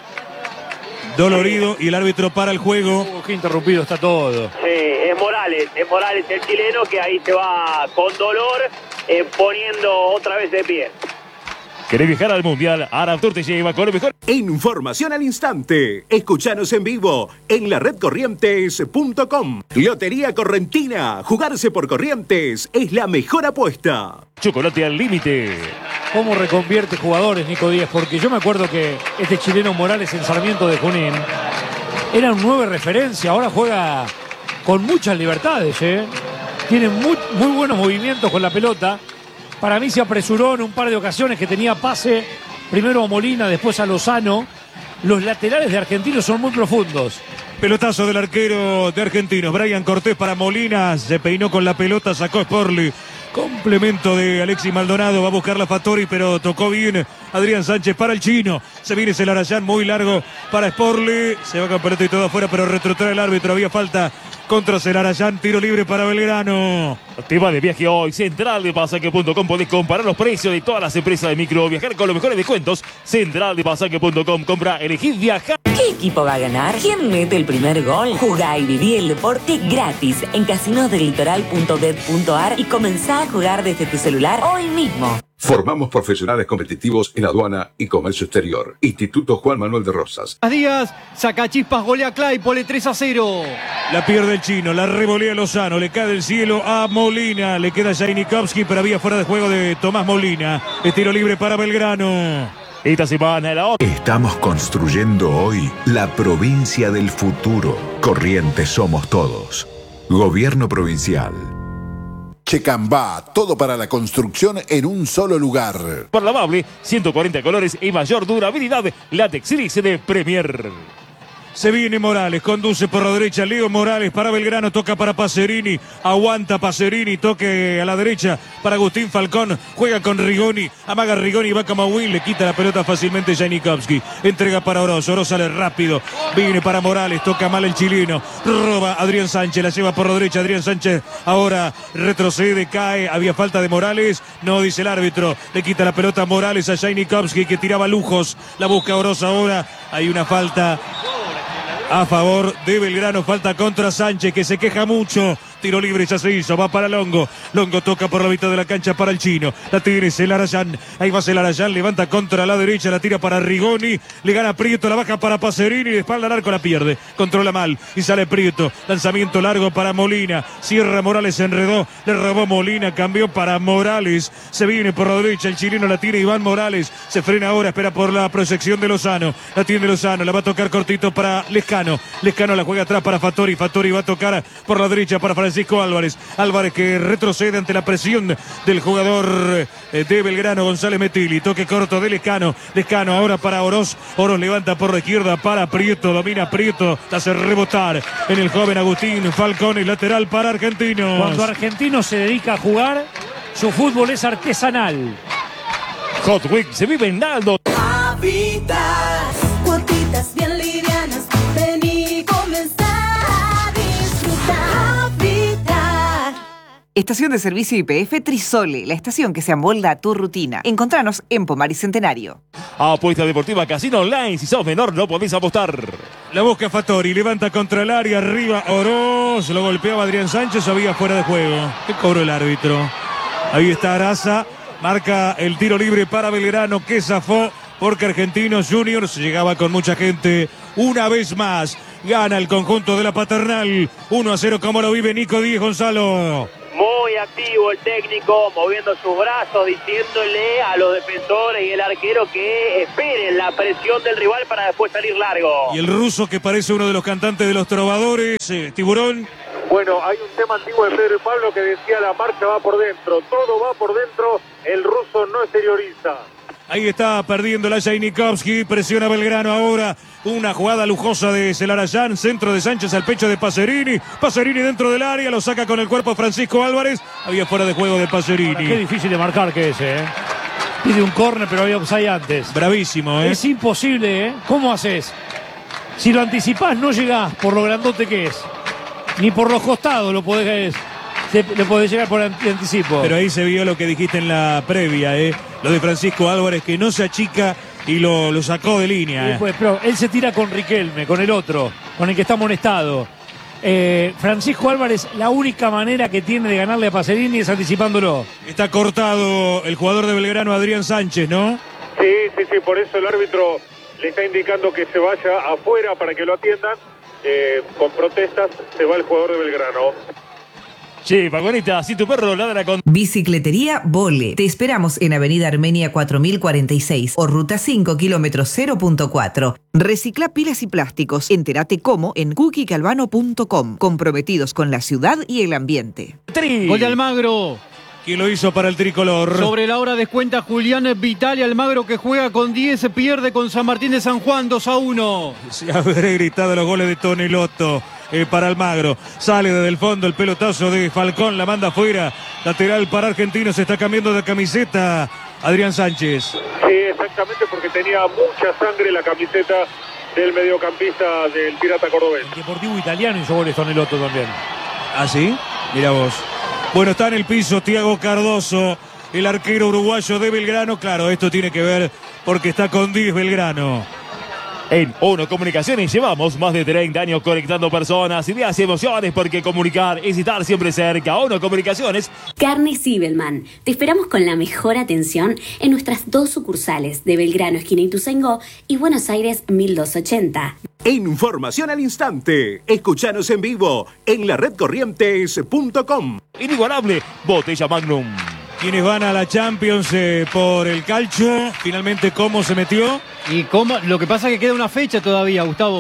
dolorido y el árbitro para el juego. Qué interrumpido está todo. Sí, es Morales el chileno que ahí se va con dolor, poniendo otra vez de pie. ¿Querés viajar al Mundial? Araptur te lleva con lo mejor. Información al instante. Escuchanos en vivo en la redcorrientes.com. Lotería Correntina. Jugarse por Corrientes es la mejor apuesta. Chocolate al límite. ¿Cómo reconvierte jugadores, Nico Díaz? Porque yo me acuerdo que este chileno Morales en Sarmiento de Junín era un 9 referencia. Ahora juega con muchas libertades, Tiene muy buenos movimientos con la pelota. Para mí se apresuró en un par de ocasiones que tenía pase, primero a Molina, después a Lozano. Los laterales de Argentinos son muy profundos. Pelotazo del arquero de Argentinos, Brian Cortés para Molina, se peinó con la pelota, sacó Sporli. Complemento de Alexis Maldonado, va a buscar la Fattori, pero tocó bien Adrián Sánchez para el chino. Se viene Celarayán, muy largo para Sporli. Se va con pelota y todo afuera, pero retrotrae el árbitro. Había falta contra Celarayán, tiro libre para Belgrano. Te va de viaje hoy, centraldepasaje.com. Podés comparar los precios de todas las empresas de micro, viajar con los mejores descuentos. Centraldepasaje.com. Compra, elegí viajar. ¿Qué equipo va a ganar? ¿Quién mete el primer gol? Jugá y viví el deporte gratis en casinosdelitoral.bet.ar y comenzá a jugar desde tu celular hoy mismo. Formamos profesionales competitivos en aduana y comercio exterior. Instituto Juan Manuel de Rosas. Díaz, Sacachispas golea Claypole 3-0. La pierde el chino, la revolea Lozano, le cae del cielo a Molina, le queda Jainikowski, pero había fuera de juego de Tomás Molina. Estilo libre para Belgrano. Esta semana la otra. Estamos construyendo hoy la provincia del futuro. Corrientes somos todos. Gobierno provincial. Checambá, todo para la construcción en un solo lugar. Por lavable, 140 colores y mayor durabilidad. Látex Iris de Premier. Se viene Morales, conduce por la derecha Leo Morales para Belgrano, toca para Pacerini, aguanta Pacerini, toque a la derecha para Agustín Falcón, juega con Rigoni, amaga Rigoni, va como Win, le quita la pelota fácilmente Jainikowski, entrega para Oroz, Oroz sale rápido, viene para Morales, toca mal el chileno, roba Adrián Sánchez, la lleva por la derecha Adrián Sánchez, ahora retrocede, cae, había falta de Morales, no dice el árbitro, le quita la pelota a Morales a Jainikowski que tiraba lujos, la busca Oroz ahora, hay una falta a favor de Belgrano, falta contra Sánchez que se queja mucho. Tiro libre ya se hizo, va para Longo. Longo toca por la mitad de la cancha para el chino. La tiene Celarayán. Ahí va Celarayán, levanta contra la derecha, la tira para Rigoni. Le gana Prieto, la baja para Pacerini. De espalda al arco la pierde. Controla mal y sale Prieto. Lanzamiento largo para Molina. Cierra Morales, se enredó. Le robó Molina, cambió para Morales. Se viene por la derecha, el chileno la tiene Iván Morales. Se frena ahora, espera por la proyección de Lozano. La tiene Lozano, la va a tocar cortito para Lescano. Lescano la juega atrás para Fattori. Fattori va a tocar por la derecha para Francisco Álvarez. Álvarez que retrocede ante la presión del jugador de Belgrano, González Metilli. Toque corto de Lescano. Lescano ahora para Oroz. Oroz levanta por la izquierda para Prieto. Domina Prieto. La hace rebotar en el joven Agustín Falcón. El lateral para Argentinos. Cuando Argentinos se dedica a jugar, su fútbol es artesanal. Hot Week se vive en Naldo. Habitas, cuotitas bien livianas. Vení, comenzar a disfrutar. Estación de servicio YPF Trisole, la estación que se amolda a tu rutina. Encontranos en Pomar y Centenario. Apuesta deportiva Casino Online. Si sos menor no podés apostar. La busca Fattori, levanta contra el área, arriba Oroz. Lo golpeaba Adrián Sánchez, había fuera de juego. ¿Qué cobró el árbitro? Ahí está Araza, marca el tiro libre para Belgrano que zafó porque Argentinos Juniors llegaba con mucha gente. Una vez más, gana el conjunto de la Paternal. 1-0 como lo vive Nico Díaz, Gonzalo. Muy muy activo el técnico, moviendo sus brazos, diciéndole a los defensores y el arquero que esperen la presión del rival para después salir largo. Y el ruso que parece uno de los cantantes de los trovadores, Tiburón. Bueno, hay un tema antiguo de Pedro y Pablo que decía la marcha va por dentro, todo va por dentro, el ruso no exterioriza. Ahí está perdiendo la Jainikowski, presiona Belgrano ahora, una jugada lujosa de Celarayán, centro de Sánchez al pecho de Pacerini, Pacerini dentro del área, lo saca con el cuerpo Francisco Álvarez, había fuera de juego de Pacerini. Ahora, qué difícil de marcar que ese, Pide un córner pero había offside antes. Bravísimo, Es imposible, ¿Cómo haces? Si lo anticipás no llegás por lo grandote que es, ni por los costados le podés llegar por anticipo. Pero ahí se vio lo que dijiste en la previa, lo de Francisco Álvarez, que no se achica y lo sacó de línea. Pues, pero él se tira con Riquelme, con el otro, con el que está amonestado. Francisco Álvarez, la única manera que tiene de ganarle a Pacerini es anticipándolo. Está cortado el jugador de Belgrano, Adrián Sánchez, ¿no? Sí, por eso el árbitro le está indicando que se vaya afuera para que lo atiendan. Con protestas se va el jugador de Belgrano. Sí, Pagonita, si tu perro ladra con... Bicicletería Vole. Te esperamos en Avenida Armenia 4046 o Ruta 5, kilómetro 0.4. Recicla pilas y plásticos. Entérate cómo en cookiegalvano.com. Comprometidos con la ciudad y el ambiente. Gol de Almagro. ¿Quién lo hizo para el tricolor? Sobre la hora descuenta Julián Vitali. Almagro, que juega con 10, pierde con San Martín de San Juan 2-1. Se habré gritado los goles de Tonelotto. Para Almagro, sale desde el fondo el pelotazo de Falcón, la manda afuera, lateral para Argentinos, se está cambiando de camiseta Adrián Sánchez. Sí, exactamente, porque tenía mucha sangre la camiseta del mediocampista del Pirata Cordobés. El Deportivo Italiano hizo goles Tonelotto también. ¿Ah, sí? Mira vos. Bueno, está en el piso Thiago Cardoso, el arquero uruguayo de Belgrano. Claro, esto tiene que ver porque está con 10 Belgrano. En ONO Comunicaciones llevamos más de 30 años conectando personas, ideas y emociones, porque comunicar es estar siempre cerca. ONO Comunicaciones. Carnes Zibelman. Te esperamos con la mejor atención en nuestras 2 sucursales de Belgrano, esquina Ituzaingó, y Buenos Aires 1280. Información al instante. Escuchanos en vivo en laredcorrientes.com. Inigualable, Botella Magnum. Quienes van a la Champions por el calcio, finalmente cómo se metió. Y cómo, lo que pasa es que queda una fecha todavía, Gustavo.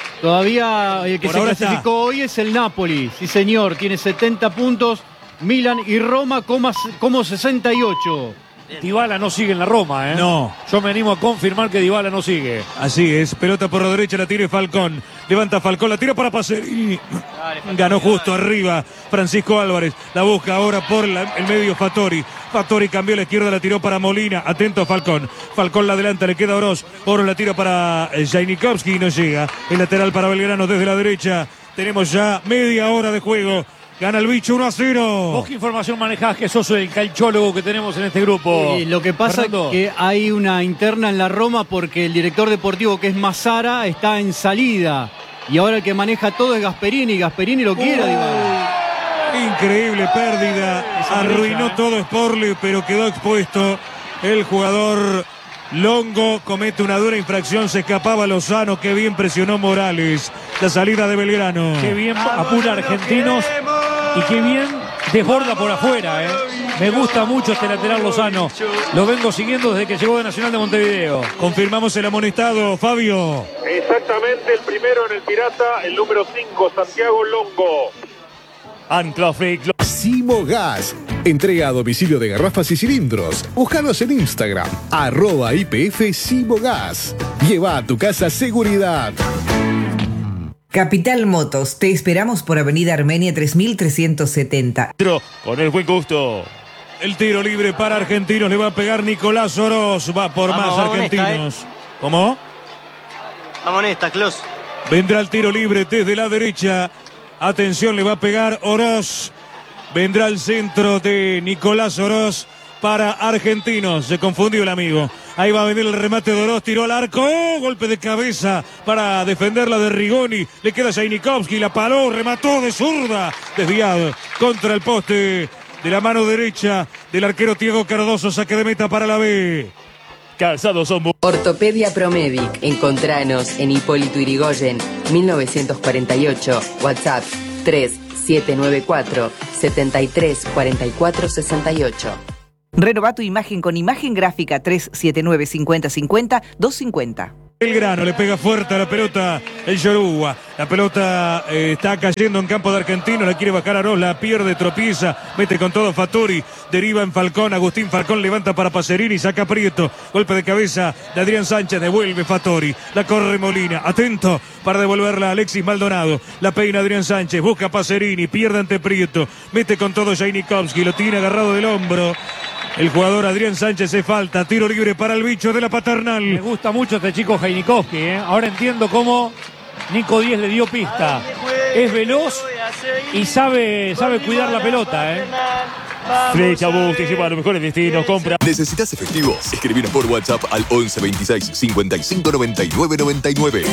Todavía el que por se ahora clasificó hoy es el Napoli. Sí, señor, tiene 70 puntos. Milan y Roma como 68. Dybala no sigue en la Roma, No. Yo me animo a confirmar que Dybala no sigue. Así es, pelota por la derecha, la tira Falcón. Levanta Falcón, la tira para Pacerini. Ganó justo arriba Francisco Álvarez. La busca ahora por el medio Fattori. Fattori cambió a la izquierda, la tiró para Molina. Atento Falcón. Falcón la adelanta, le queda Oroz. Oroz la tira para Jainikowski y no llega. El lateral para Belgrano desde la derecha. Tenemos ya media hora de juego. Gana el bicho 1-0. ¿Vos qué información manejás, que sos el calchólogo que tenemos en este grupo? Lo que pasa Fernando, es que hay una interna en la Roma porque el director deportivo, que es Massara, está en salida. Y ahora el que maneja todo es Gasperini. Gasperini lo quiere, Increíble pérdida. Arruinó todo Sporli, pero quedó expuesto el jugador Longo. Comete una dura infracción, se escapaba Lozano. Qué bien presionó Morales. La salida de Belgrano. Qué bien apura Argentinos y qué bien desborda por afuera. Me gusta mucho este lateral Lozano. Lo vengo siguiendo desde que llegó de Nacional de Montevideo. Confirmamos el amonestado, Fabio. Exactamente, el primero en el Pirata, el número 5, Santiago Longo. Simo Gas. Entrega a domicilio de garrafas y cilindros. Búscanos en Instagram, @IPF Simo Gas. Lleva a tu casa seguridad. Capital Motos. Te esperamos por Avenida Armenia 3370. Con el buen gusto. El tiro libre para Argentinos. Le va a pegar Nicolás Oroz. Va por más Argentinos. ¿Cómo? Amonesta, Clos. Vendrá el tiro libre desde la derecha. Atención, le va a pegar Oroz. Vendrá el centro de Nicolás Oroz para Argentinos. Se confundió el amigo. Ahí va a venir el remate de Oroz. Tiró al arco. ¡Oh! Golpe de cabeza para defenderla de Rigoni. Le queda Jainikowski. La paró. Remató de zurda. Desviado contra el poste de la mano derecha del arquero Thiago Cardoso. Saque de meta para la B. Calzados son... Ortopedia Promedic. Encontranos en Hipólito Yrigoyen, 1948. WhatsApp 3794 73 44 68. Renová tu imagen con imagen gráfica 379 5050 250. Belgrano le pega fuerte a la pelota el Yoruba. La pelota está cayendo en campo de Argentino. La quiere bajar Aroz, la pierde, tropieza. Mete con todo Fattori. Deriva en Falcón. Agustín Falcón levanta para Pacerini. Saca Prieto. Golpe de cabeza de Adrián Sánchez. Devuelve Fattori. La corre Molina. Atento para devolverla a Alexis Maldonado. La peina Adrián Sánchez. Busca Pacerini. Pierde ante Prieto. Mete con todo Jainikowski. Lo tiene agarrado del hombro. El jugador Adrián Sánchez se falta. Tiro libre para el bicho de la Paternal. Me gusta mucho este chico Jainikowski. Ahora entiendo cómo Nico Díez le dio pista. Es veloz y sabe cuidar la pelota. Flecha Bus te lleva a los mejores destinos. Compra. ¿Necesitas efectivo? Escribinos por WhatsApp al 11 26 55 99 99.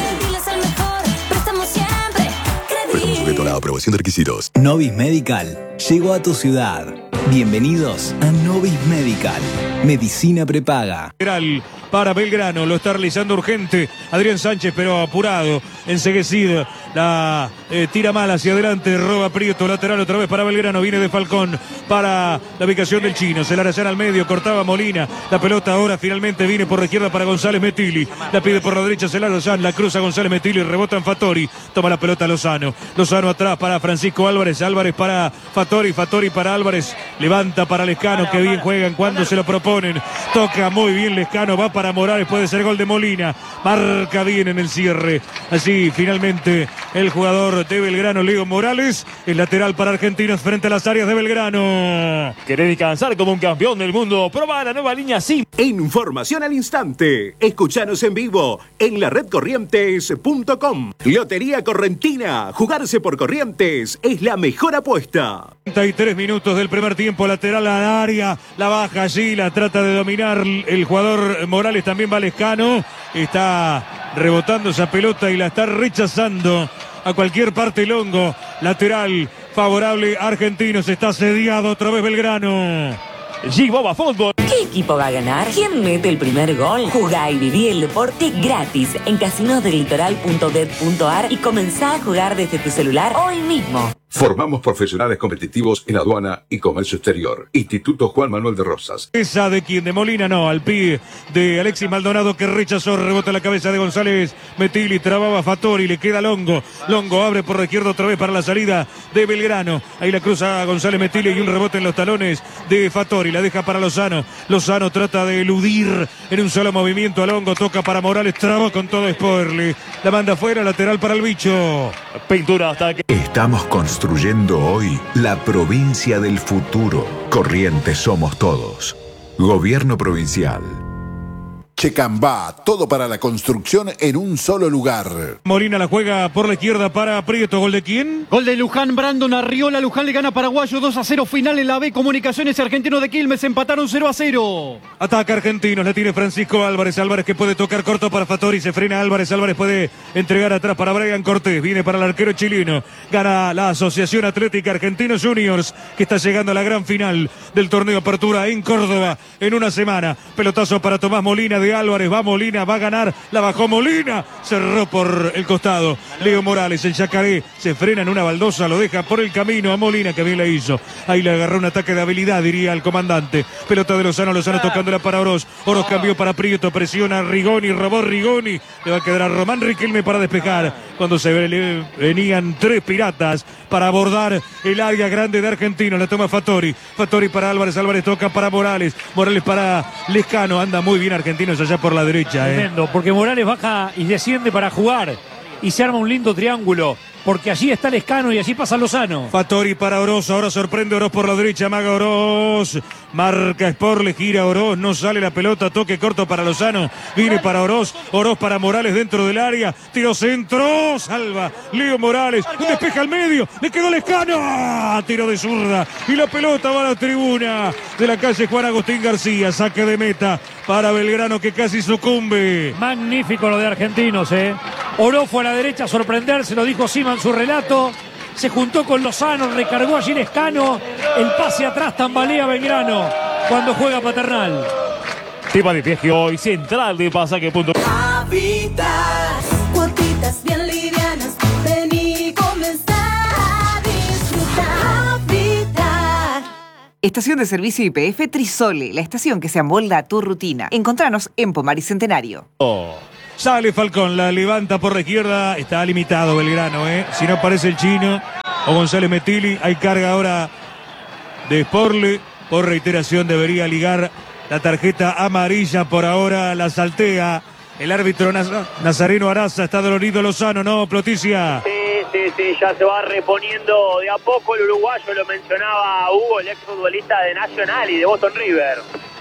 Préstamo sujeto a la aprobación de requisitos. Novis Medical llegó a tu ciudad. Bienvenidos a Novis Medical. Medicina prepaga. Para Belgrano, lo está realizando urgente Adrián Sánchez, pero apurado, enseguecido, la tira mal hacia adelante, roba Prieto, lateral otra vez para Belgrano, viene de Falcón para la ubicación del chino, se la rayana al medio, cortaba Molina, la pelota ahora finalmente viene por la izquierda para González Metilli, la pide por la derecha, se la rayana, la cruza González Metilli, rebota en Fattori, toma la pelota Lozano atrás para Francisco Álvarez, Álvarez para Fattori, Fattori para Álvarez, levanta para Lescano, que bien juegan cuando se lo proponen, toca muy bien Lescano, va para Morales, puede ser gol de Molina, marca bien en el cierre, así finalmente el jugador de Belgrano, Leo Morales, el lateral para Argentinos frente a las áreas de Belgrano. ¿Querés descansar como un campeón del mundo? Proba la nueva línea SIM. Información al instante. Escuchanos en vivo en la redcorrientes.com. Lotería Correntina. Jugarse por Corrientes es la mejor apuesta. 33 minutos del primer tiempo, lateral al área, la baja allí, la trata de dominar el jugador Morales, también va Lescano, está rebotando esa pelota y la está rechazando a cualquier parte Longo, lateral favorable a Argentinos, está asediado otra vez Belgrano. G-Boba Fútbol. ¿Qué equipo va a ganar? ¿Quién mete el primer gol? Jugá y viví el deporte gratis en casinosdelitoral.bet.ar y comenzá a jugar desde tu celular hoy mismo. Formamos profesionales competitivos en aduana y comercio exterior. Instituto Juan Manuel de Rosas. Esa de quien, de Molina, no, al pie de Alexis Maldonado que rechazó, rebota la cabeza de González Metilli, trababa Fattori, le queda Longo. Longo abre por la izquierda otra vez para la salida de Belgrano. Ahí la cruza González Metilli y un rebote en los talones de Fattori, la deja para Lozano. Lozano trata de eludir en un solo movimiento a Longo, toca para Morales, traba con todo Spoerle. La manda afuera, lateral para el bicho. Pintura hasta que... Estamos construyendo hoy la provincia del futuro. Corrientes somos todos. Gobierno provincial. Checambá, todo para la construcción en un solo lugar. Molina la juega por la izquierda para Prieto. ¿Gol de quién? Gol de Luján, Brandon Arriola. Luján le gana a Paraguayo 2-0. Final en la B. Comunicaciones Argentino de Quilmes empataron 0-0. Ataca Argentinos, la tiene Francisco Álvarez. Álvarez que puede tocar corto para Fattori. Se frena Álvarez. Álvarez puede entregar atrás para Brian Cortés. Viene para el arquero chileno. Gana la Asociación Atlética Argentinos Juniors, que está llegando a la gran final del torneo Apertura en Córdoba en una semana. Pelotazo para Tomás Molina de Álvarez, va Molina, va a ganar, la bajó Molina, cerró por el costado. Leo Morales, el Yacaré, se frena en una baldosa, lo deja por el camino a Molina, que bien le hizo. Ahí le agarró un ataque de habilidad, diría el comandante. Pelota de Lozano, Lozano tocándola para Oroz. Oroz cambió para Prieto, presiona a Rigoni, robó Rigoni. Le va a quedar a Román Riquelme para despejar. Cuando se venían tres piratas para abordar el área grande de Argentinos. La toma Fattori. Fattori para Álvarez. Álvarez toca para Morales. Morales para Lescano. Anda muy bien Argentinos allá por la derecha. Tremendo, porque Morales baja y desciende para jugar. Y se arma un lindo triángulo. Porque allí está Lescano y allí pasa Lozano. Fattori para Oroz, ahora sorprende Oroz por la derecha, amaga Oroz, marca Sporle, gira Oroz, no sale la pelota, toque corto para Lozano, viene para Oroz, Oroz para Morales dentro del área, tiro centro, salva Leo Morales, un despeje al medio, le quedó Lescano, tiro de zurda y la pelota va a la tribuna de la calle Juan Agustín García, saque de meta para Belgrano que casi sucumbe. Magnífico lo de Argentinos, Oroz fue a la derecha a sorprender, se lo dijo Sima en su relato, se juntó con Lozano, recargó allí Lescano, el pase atrás tambalea Belgrano cuando juega Paternal. Tema de viaje hoy, central de pasaje. Habitas, cuotitas bien livianas, ven y comenzar a disfrutar. Habitas. Estación de servicio YPF Trisole, la estación que se amolda a tu rutina. Encontranos en Pomar y Centenario. Sale Falcón, la levanta por la izquierda. Está limitado Belgrano, Si no aparece el chino o González Metili, hay carga ahora de Sporle. Por reiteración debería ligar la tarjeta amarilla. Por ahora la saltea el árbitro Nazareno Araza. Está dolorido Lozano, ¿no, Ploticia? Sí, ya se va reponiendo de a poco el uruguayo. Lo mencionaba Hugo, el exfutbolista de Nacional y de Boston River.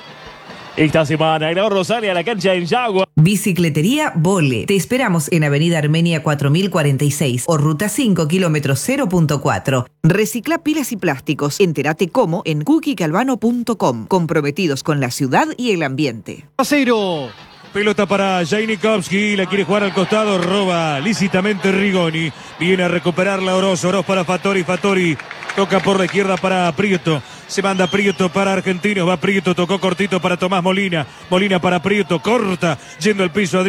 Esta semana agregó Rosario a la cancha en Yagua. Bicicletería Vole. Te esperamos en Avenida Armenia 4046 o Ruta 5, kilómetro 0.4. Recicla pilas y plásticos. Entérate cómo en cookiegalvano.com. Comprometidos con la ciudad y el ambiente. 0. Pelota para Jainikowski, la quiere jugar al costado, roba lícitamente Rigoni. Viene a recuperarla Oroz para Fattori. Fattori toca por la izquierda para Prieto. Se manda Prieto para Argentinos, va Prieto, tocó cortito para Tomás Molina. Molina para Prieto, corta, yendo al piso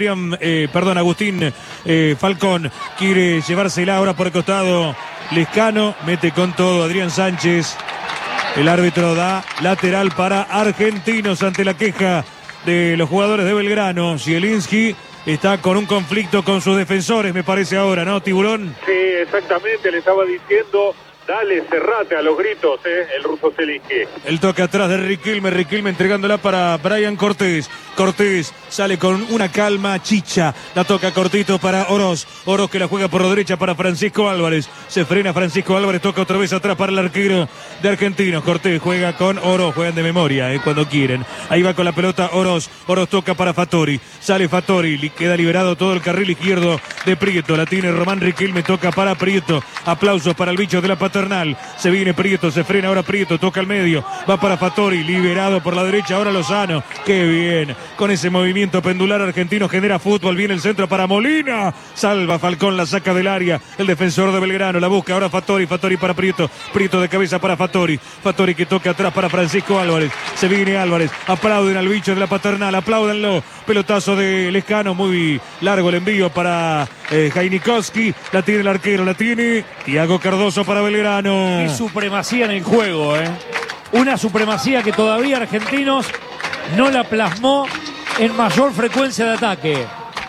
Agustín Falcón. Quiere llevársela ahora por el costado Lescano, mete con todo Adrián Sánchez. El árbitro da lateral para Argentinos ante la queja de los jugadores de Belgrano. Zielinski está con un conflicto con sus defensores, me parece ahora, ¿no, Tiburón? Sí, exactamente, le estaba diciendo, dale, cerrate a los gritos, el ruso Zielinski. El toque atrás de Riquelme entregándola para Brian Cortés. Cortés sale con una calma, Chicha, la toca cortito para Oroz que la juega por la derecha para Francisco Álvarez. Se frena Francisco Álvarez, toca otra vez atrás para el arquero de Argentinos. Cortés juega con Oroz, juegan de memoria, cuando quieren. Ahí va con la pelota Oroz toca para Fattori, sale Fattori, queda liberado todo el carril izquierdo de Prieto, la tiene Román Riquelme, toca para Prieto. Aplausos para el bicho de la Paternal. Se viene Prieto, se frena ahora Prieto, toca al medio, va para Fattori, liberado por la derecha ahora Lozano. Qué bien, con ese movimiento pendular Argentino genera fútbol, viene el centro para Molina, salva Falcón, la saca del área, el defensor de Belgrano, la busca ahora Fattori para Prieto de cabeza para Fattori que toca atrás para Francisco Álvarez, se viene Álvarez, aplauden al bicho de la Paternal, apláudanlo, pelotazo de Lescano, muy largo el envío para Jainikowski, la tiene el arquero, la tiene Thiago Cardoso para Belgrano. Qué supremacía en el juego, una supremacía que todavía Argentinos no la plasmó en mayor frecuencia de ataque.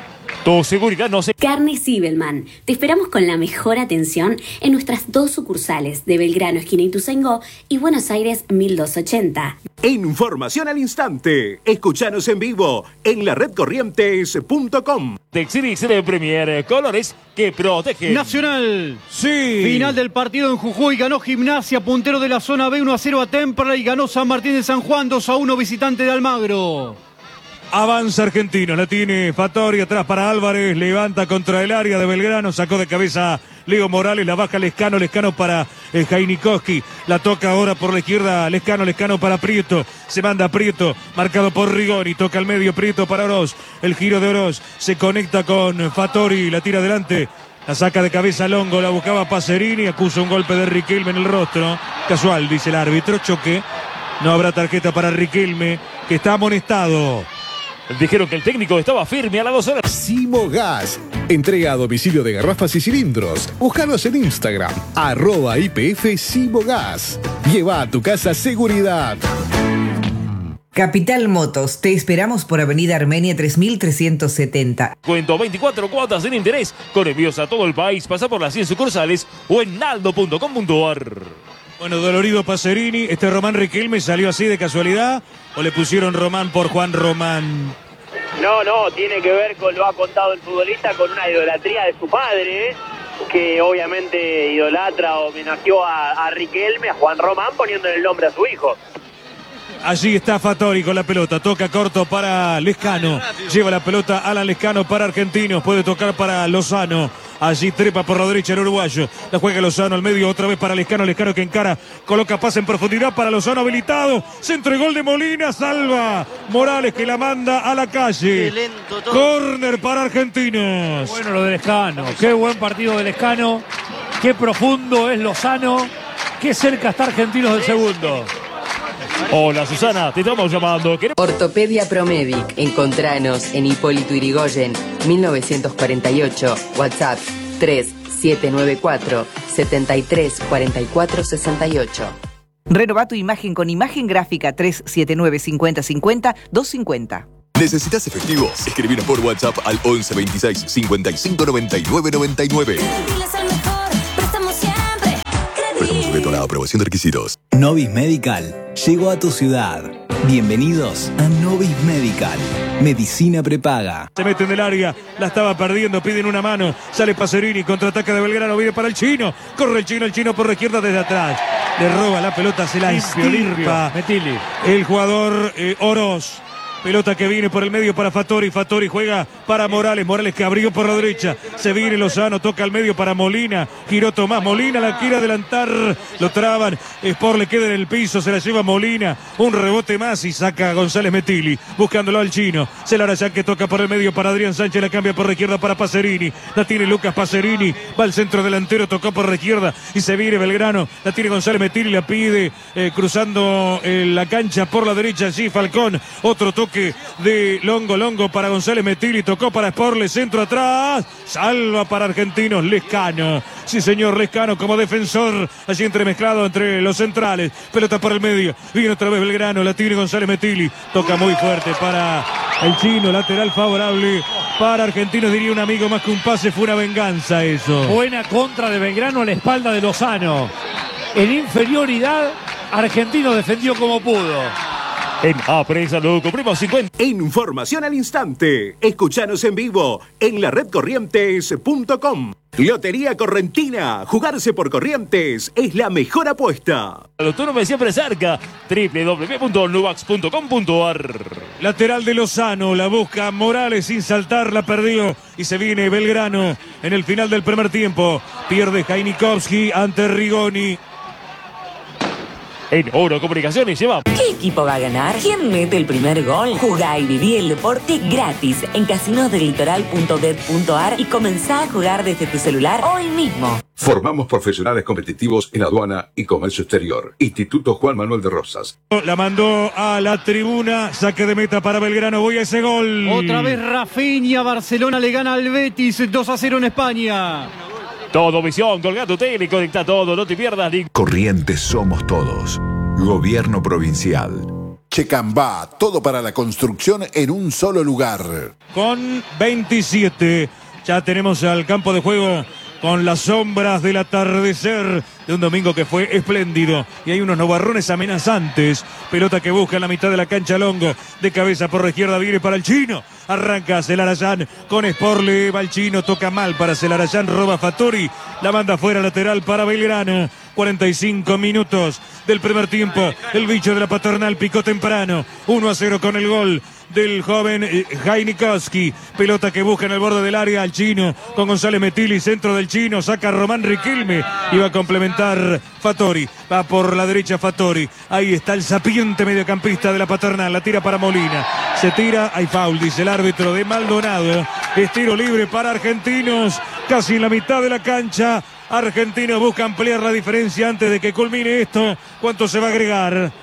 Tu seguridad no se... Carne Sibelman. Te esperamos con la mejor atención en nuestras 2 sucursales de Belgrano, esquina Ituzaingó y Buenos Aires 1280. Información al instante. Escuchanos en vivo en la redcorrientes.com. Texirix de Premier, colores que protegen. Nacional. Sí. Final del partido en Jujuy. Ganó Gimnasia, puntero de la zona B, 1-0 a Temperley. Ganó San Martín de San Juan, 2-1 visitante de Almagro. Avanza Argentino, la tiene Fattori atrás para Álvarez, levanta contra el área de Belgrano, sacó de cabeza Leo Morales, la baja Lescano para Jainikowski, la toca ahora por la izquierda Lescano para Prieto, se manda Prieto, marcado por Rigoni, toca al medio Prieto para Oroz, el giro de Oroz, se conecta con Fattori, la tira adelante, la saca de cabeza Longo, la buscaba Pacerini, acusa un golpe de Riquelme en el rostro, casual dice el árbitro, choque, no habrá tarjeta para Riquelme, que está amonestado. Dijeron que el técnico estaba firme a las 2 horas. Simo Gas. Entrega a domicilio de garrafas y cilindros. Búscanos en Instagram, @IPF Simo Gas. Lleva a tu casa seguridad. Capital Motos. Te esperamos por Avenida Armenia 3370. Cuento 24 cuotas sin interés. Con envíos a todo el país. Pasa por las 100 sucursales o en naldo.com.ar. Bueno, dolorido Pacerini, Román Riquelme salió así de casualidad o le pusieron Román por Juan Román. No, tiene que ver con, lo ha contado el futbolista, con una idolatría de su padre, que obviamente idolatra, homenajeó a Riquelme, a Juan Román, poniéndole el nombre a su hijo. Allí está Fattori con la pelota, toca corto para Lescano, lleva la pelota Alan Lescano para Argentinos, puede tocar para Lozano. Allí trepa por la derecha el uruguayo. La juega Lozano al medio, otra vez para Lescano. Lescano que encara, coloca pase en profundidad para Lozano habilitado. Centro y gol de Molina, salva Morales que la manda a la calle. Córner para Argentinos. Bueno lo de Lescano, qué buen partido de Lescano. Qué profundo es Lozano. Qué cerca está Argentinos del segundo. Hola Susana, te estamos llamando. Ortopedia Promedic. Encontranos en Hipólito Yrigoyen, 1948. WhatsApp 3794 734468. Renová tu imagen con imagen gráfica 379-5050-250. ¿Necesitas efectivo? Escribinos por WhatsApp al 11 26 55 99 99. Sujeto a la aprobación de requisitos. Novis Medical llegó a tu ciudad. Bienvenidos a Novis Medical. Medicina prepaga. Se mete en el área, la estaba perdiendo, piden una mano, sale Pacerini, contraataca de Belgrano, viene para el chino, corre el chino por la izquierda desde atrás, le roba la pelota, se la estirpa Metili. el jugador Oroz. Pelota que viene por el medio para Fattori. Fattori juega para Morales. Morales que abrió por la derecha. Se viene Lozano. Toca al medio para Molina. Giró Tomás. Molina la quiere adelantar. Lo traban. Sport le queda en el piso. Se la lleva Molina. Un rebote más y saca a González Metili. Buscándolo al chino. Celarayán que toca por el medio para Adrián Sánchez. La cambia por la izquierda para Pacerini. La tiene Lucas Pacerini. Va al centro delantero. Tocó por la izquierda. Y se viene Belgrano. La tiene González Metili. La pide cruzando la cancha por la derecha. Allí Falcón. Otro toque de Longo para González Metili, tocó para Sporle, centro atrás, salva para Argentinos Lescano, sí señor, Lescano como defensor, allí entremezclado entre los centrales, pelota por el medio, viene otra vez Belgrano, la tiene González Metili, toca muy fuerte para el chino, lateral favorable para Argentinos, diría un amigo, más que un pase fue una venganza eso. Buena contra de Belgrano a la espalda de Lozano, en inferioridad Argentino defendió como pudo. En Apresa lo cumplimos 50. Información al instante. Escuchanos en vivo en la redcorrientes.com. Lotería Correntina. Jugarse por Corrientes es la mejor apuesta. El autónomo siempre cerca. www.nubax.com.ar. Lateral de Lozano. La busca Morales sin saltar. La perdió. Y se viene Belgrano en el final del primer tiempo. Pierde Jainikowski ante Rigoni. En Oro Comunicaciones lleva. ¿Qué equipo va a ganar? ¿Quién mete el primer gol? Jugá y viví el deporte gratis en casinosdelitoral.bet.ar y comenzá a jugar desde tu celular hoy mismo. Formamos profesionales competitivos en aduana y comercio exterior. Instituto Juan Manuel de Rosas. La mandó a la tribuna. Saque de meta para Belgrano. Voy a ese gol. Otra vez Rafinha. Barcelona le gana al Betis 2-0 en España. Todo visión, colga tu tele y conecta todo, no te pierdas. Corrientes somos todos. Gobierno provincial. Checambá, todo para la construcción en un solo lugar. Con 27. Ya tenemos al campo de juego con las sombras del atardecer de un domingo que fue espléndido. Y hay unos nubarrones amenazantes. Pelota que busca en la mitad de la cancha Longo. De cabeza por la izquierda viene para el chino. Arranca Celarayán con Sporle. Va el chino, toca mal para Celarayán. Roba Fattori. La manda fuera lateral para Belgrano. 45 minutos del primer tiempo. El bicho de la paternal picó temprano. 1-0 con el gol del joven Jainikowski. Pelota que busca en el borde del área al chino con González Metili, centro del chino, saca Román Riquelme y va a complementar Fattori. Va por la derecha Fattori. Ahí está el sapiente mediocampista de la paternal. La tira para Molina. Se tira, hay foul, dice el árbitro de Maldonado. Es tiro libre para Argentinos. Casi en la mitad de la cancha. Argentinos busca ampliar la diferencia antes de que culmine esto. ¿Cuánto se va a agregar? 3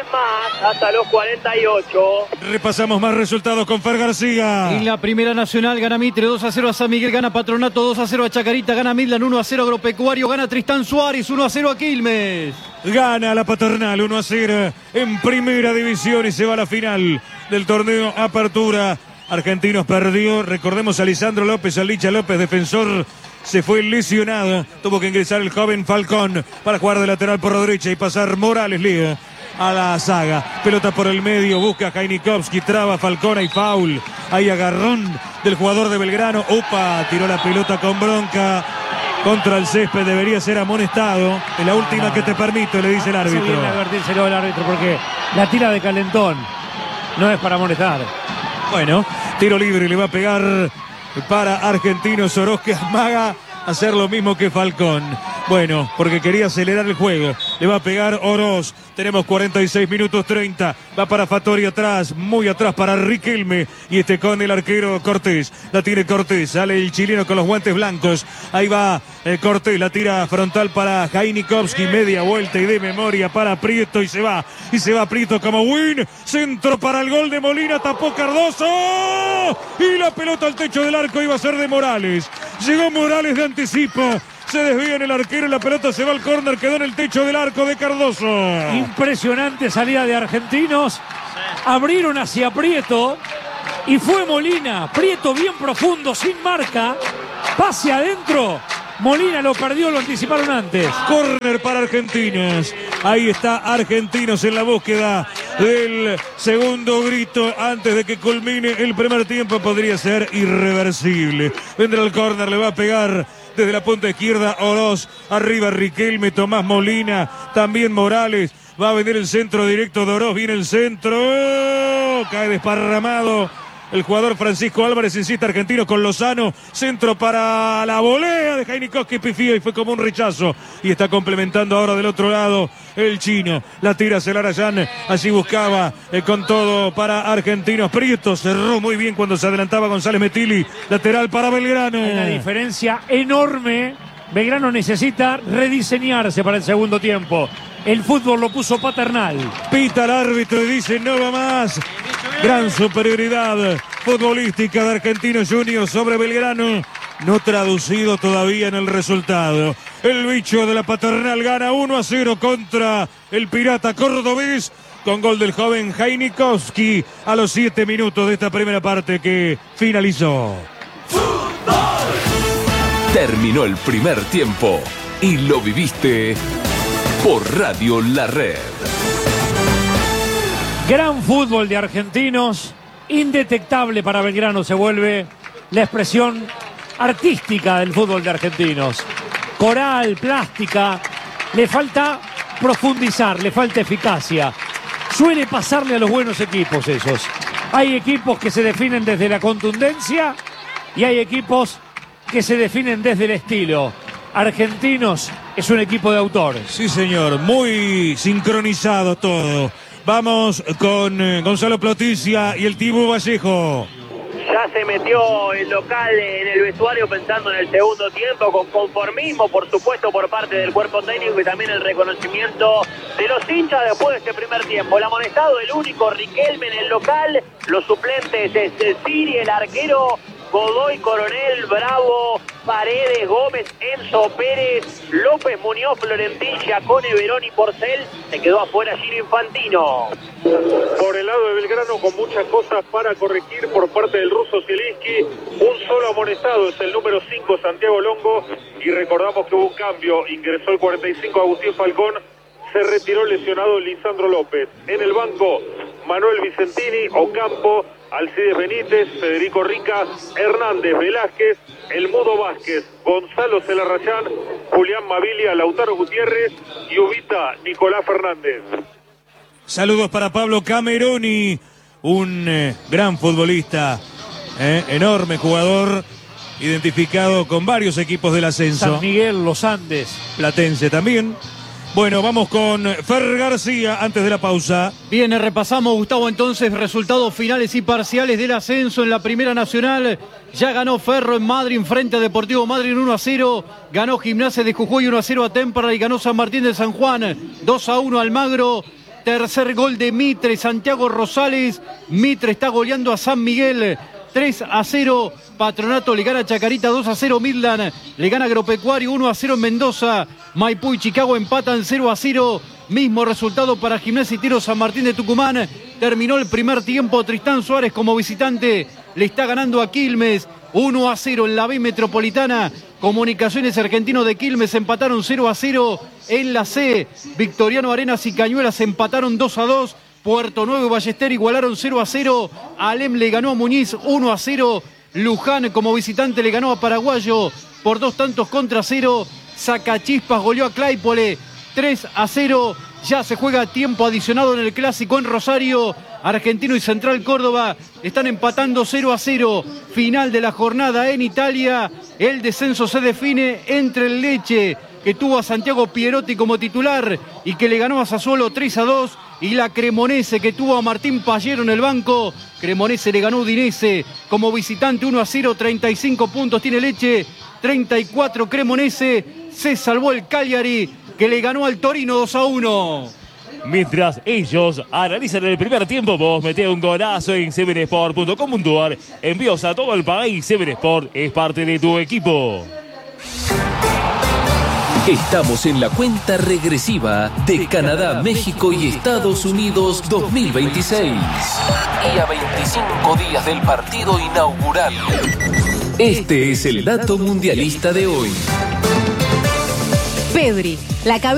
más hasta los 48. Repasamos más resultados con Fer García. En la Primera Nacional gana Mitre 2-0 a San Miguel, gana Patronato 2-0 a Chacarita, gana Midland 1-0 Agropecuario, gana Tristán Suárez 1-0 a Quilmes. Gana la paternal 1-0 en Primera División y se va a la final del torneo Apertura. Argentinos perdió, recordemos a Lisandro López, a Licha López, defensor. Se fue lesionado, tuvo que ingresar el joven Falcón para jugar de lateral por la derecha y pasar Morales Leo a la saga. Pelota por el medio, busca a Jainikowski, traba Falcón, hay foul. Hay agarrón del jugador de Belgrano. Opa, tiró la pelota con bronca contra el césped, debería ser amonestado. Es la última que te permito, le dice el árbitro. Bien advertírselo al árbitro porque la tira de calentón no es para amonestar. Bueno, tiro libre, le va a pegar para Argentinos. Oroz que amaga hacer lo mismo que Falcón. Bueno, porque quería acelerar el juego. Le va a pegar Oroz. Tenemos 46 minutos 30. Va para Fattori atrás, muy atrás para Riquelme. Y con el arquero Cortés. La tiene Cortés. Sale el chileno con los guantes blancos. Ahí va Cortés. La tira frontal para Jainikowski. Media vuelta y de memoria para Prieto. Y se va. Y se va Prieto como win. Centro para el gol de Molina. Tapó Cardoso. Y la pelota al techo del arco iba a ser de Morales. Llegó Morales de anticipo. Se desvía en el arquero y la pelota se va al córner. Quedó en el techo del arco de Cardoso. Impresionante salida de Argentinos. Abrieron hacia Prieto y fue Molina. Prieto bien profundo, sin marca. Pase adentro. Molina lo perdió, lo anticiparon antes. Córner para Argentinos. Ahí está Argentinos en la búsqueda del segundo grito antes de que culmine el primer tiempo. Podría ser irreversible. Vendrá el córner, le va a pegar desde la punta izquierda Oroz. Arriba Riquelme, Tomás Molina, también Morales. Va a venir el centro directo de Oroz. Viene el centro. Cae desparramado el jugador Francisco Álvarez. Insiste Argentino con Lozano. Centro para la volea de Heinikowski. Pifió y fue como un rechazo. Y está complementando ahora del otro lado el chino. La tira Celarayán. Así buscaba con todo para Argentinos. Prieto cerró muy bien cuando se adelantaba González Metilli. Lateral para Belgrano. Hay una diferencia enorme. Belgrano necesita rediseñarse para el segundo tiempo. El fútbol lo puso paternal. Pita el árbitro y dice no va más. Gran superioridad futbolística de Argentinos Juniors sobre Belgrano. No traducido todavía en el resultado. El bicho de la paternal gana 1-0 contra el Pirata cordobés. Con gol del joven Heinikowski a los 7 minutos de esta primera parte que finalizó. Terminó el primer tiempo y lo viviste por Radio La Red. Gran fútbol de Argentinos, indetectable para Belgrano se vuelve la expresión artística del fútbol de Argentinos. Coral, plástica, le falta profundizar, le falta eficacia. Suele pasarle a los buenos equipos esos. Hay equipos que se definen desde la contundencia y hay equipos que se definen desde el estilo. Argentinos es un equipo de autor. Sí, señor, muy sincronizado todo. Vamos con Gonzalo Ploticia y el Tibu Vallejo. Ya se metió el local en el vestuario pensando en el segundo tiempo, con conformismo, por supuesto, por parte del cuerpo técnico y también el reconocimiento de los hinchas después de este primer tiempo. El amonestado, el único, Riquelme en el local. Los suplentes es Siri, el arquero, Godoy, Coronel, Bravo, Paredes, Gómez, Enzo Pérez, López, Muñoz, Florentín, Giacone, Verón y Porcel. Se quedó afuera Gino Infantino. Por el lado de Belgrano, con muchas cosas para corregir por parte del ruso Zielinski. Un solo amonestado, es el número 5, Santiago Longo. Y recordamos que hubo un cambio, ingresó el 45 Agustín Falcón, se retiró lesionado Lisandro López. En el banco, Manuel Vicentini, Ocampo, Alcides Benítez, Federico Rica, Hernández, Velázquez, El Mudo Vázquez, Gonzalo Celarrayán, Julián Mavilia, Lautaro Gutiérrez y Ubita Nicolás Fernández. Saludos para Pablo Cameroni, un gran futbolista, enorme jugador, identificado con varios equipos del ascenso. San Miguel, Los Andes. Platense también. Bueno, vamos con Fer García antes de la pausa. Bien, repasamos, Gustavo, entonces resultados finales y parciales del ascenso en la Primera Nacional. Ya ganó Ferro en Madrid frente a Deportivo Madrid 1-0. Ganó Gimnasia de Jujuy 1-0 a Temperley y ganó San Martín de San Juan 2-1 Almagro. Tercer gol de Mitre, Santiago Rosales. Mitre está goleando a San Miguel 3-0. Patronato le gana a Chacarita 2-0. Midland le gana a Agropecuario 1-0 en Mendoza. Maipú y Chicago empatan 0-0. Mismo resultado para Gimnasia y Tiro San Martín de Tucumán. Terminó el primer tiempo. Tristán Suárez como visitante le está ganando a Quilmes 1-0 en la B Metropolitana. Comunicaciones Argentino de Quilmes empataron 0-0 en la C. Victoriano Arenas y Cañuelas empataron 2-2. Puerto Nuevo y Ballester igualaron 0-0. Alem le ganó a Muñiz 1-0. Luján como visitante le ganó a Paraguayo por 2-0. Sacachispas goleó a Claypole 3-0. Ya se juega tiempo adicionado en el clásico en Rosario. Argentino y Central Córdoba están empatando 0-0. Final de la jornada en Italia. El descenso se define entre el Lecce, que tuvo a Santiago Pierotti como titular y que le ganó a Sassuolo 3-2, y la Cremonese, que tuvo a Martín Pallero en el banco. Cremonese le ganó a Udinese como visitante 1-0, 35 puntos tiene Lecce, 34 Cremonese. Se salvó el Cagliari, que le ganó al Torino 2-1. Mientras ellos analizan el primer tiempo, vos metés un golazo en sevensport.com.ar. Envíos a todo el país. Seven Sport es parte de tu equipo. Estamos en la cuenta regresiva de Canadá, México y Estados Unidos 2026. Y a 25 días del partido inaugural. Este es el dato mundialista de hoy. Pedri, la cabeza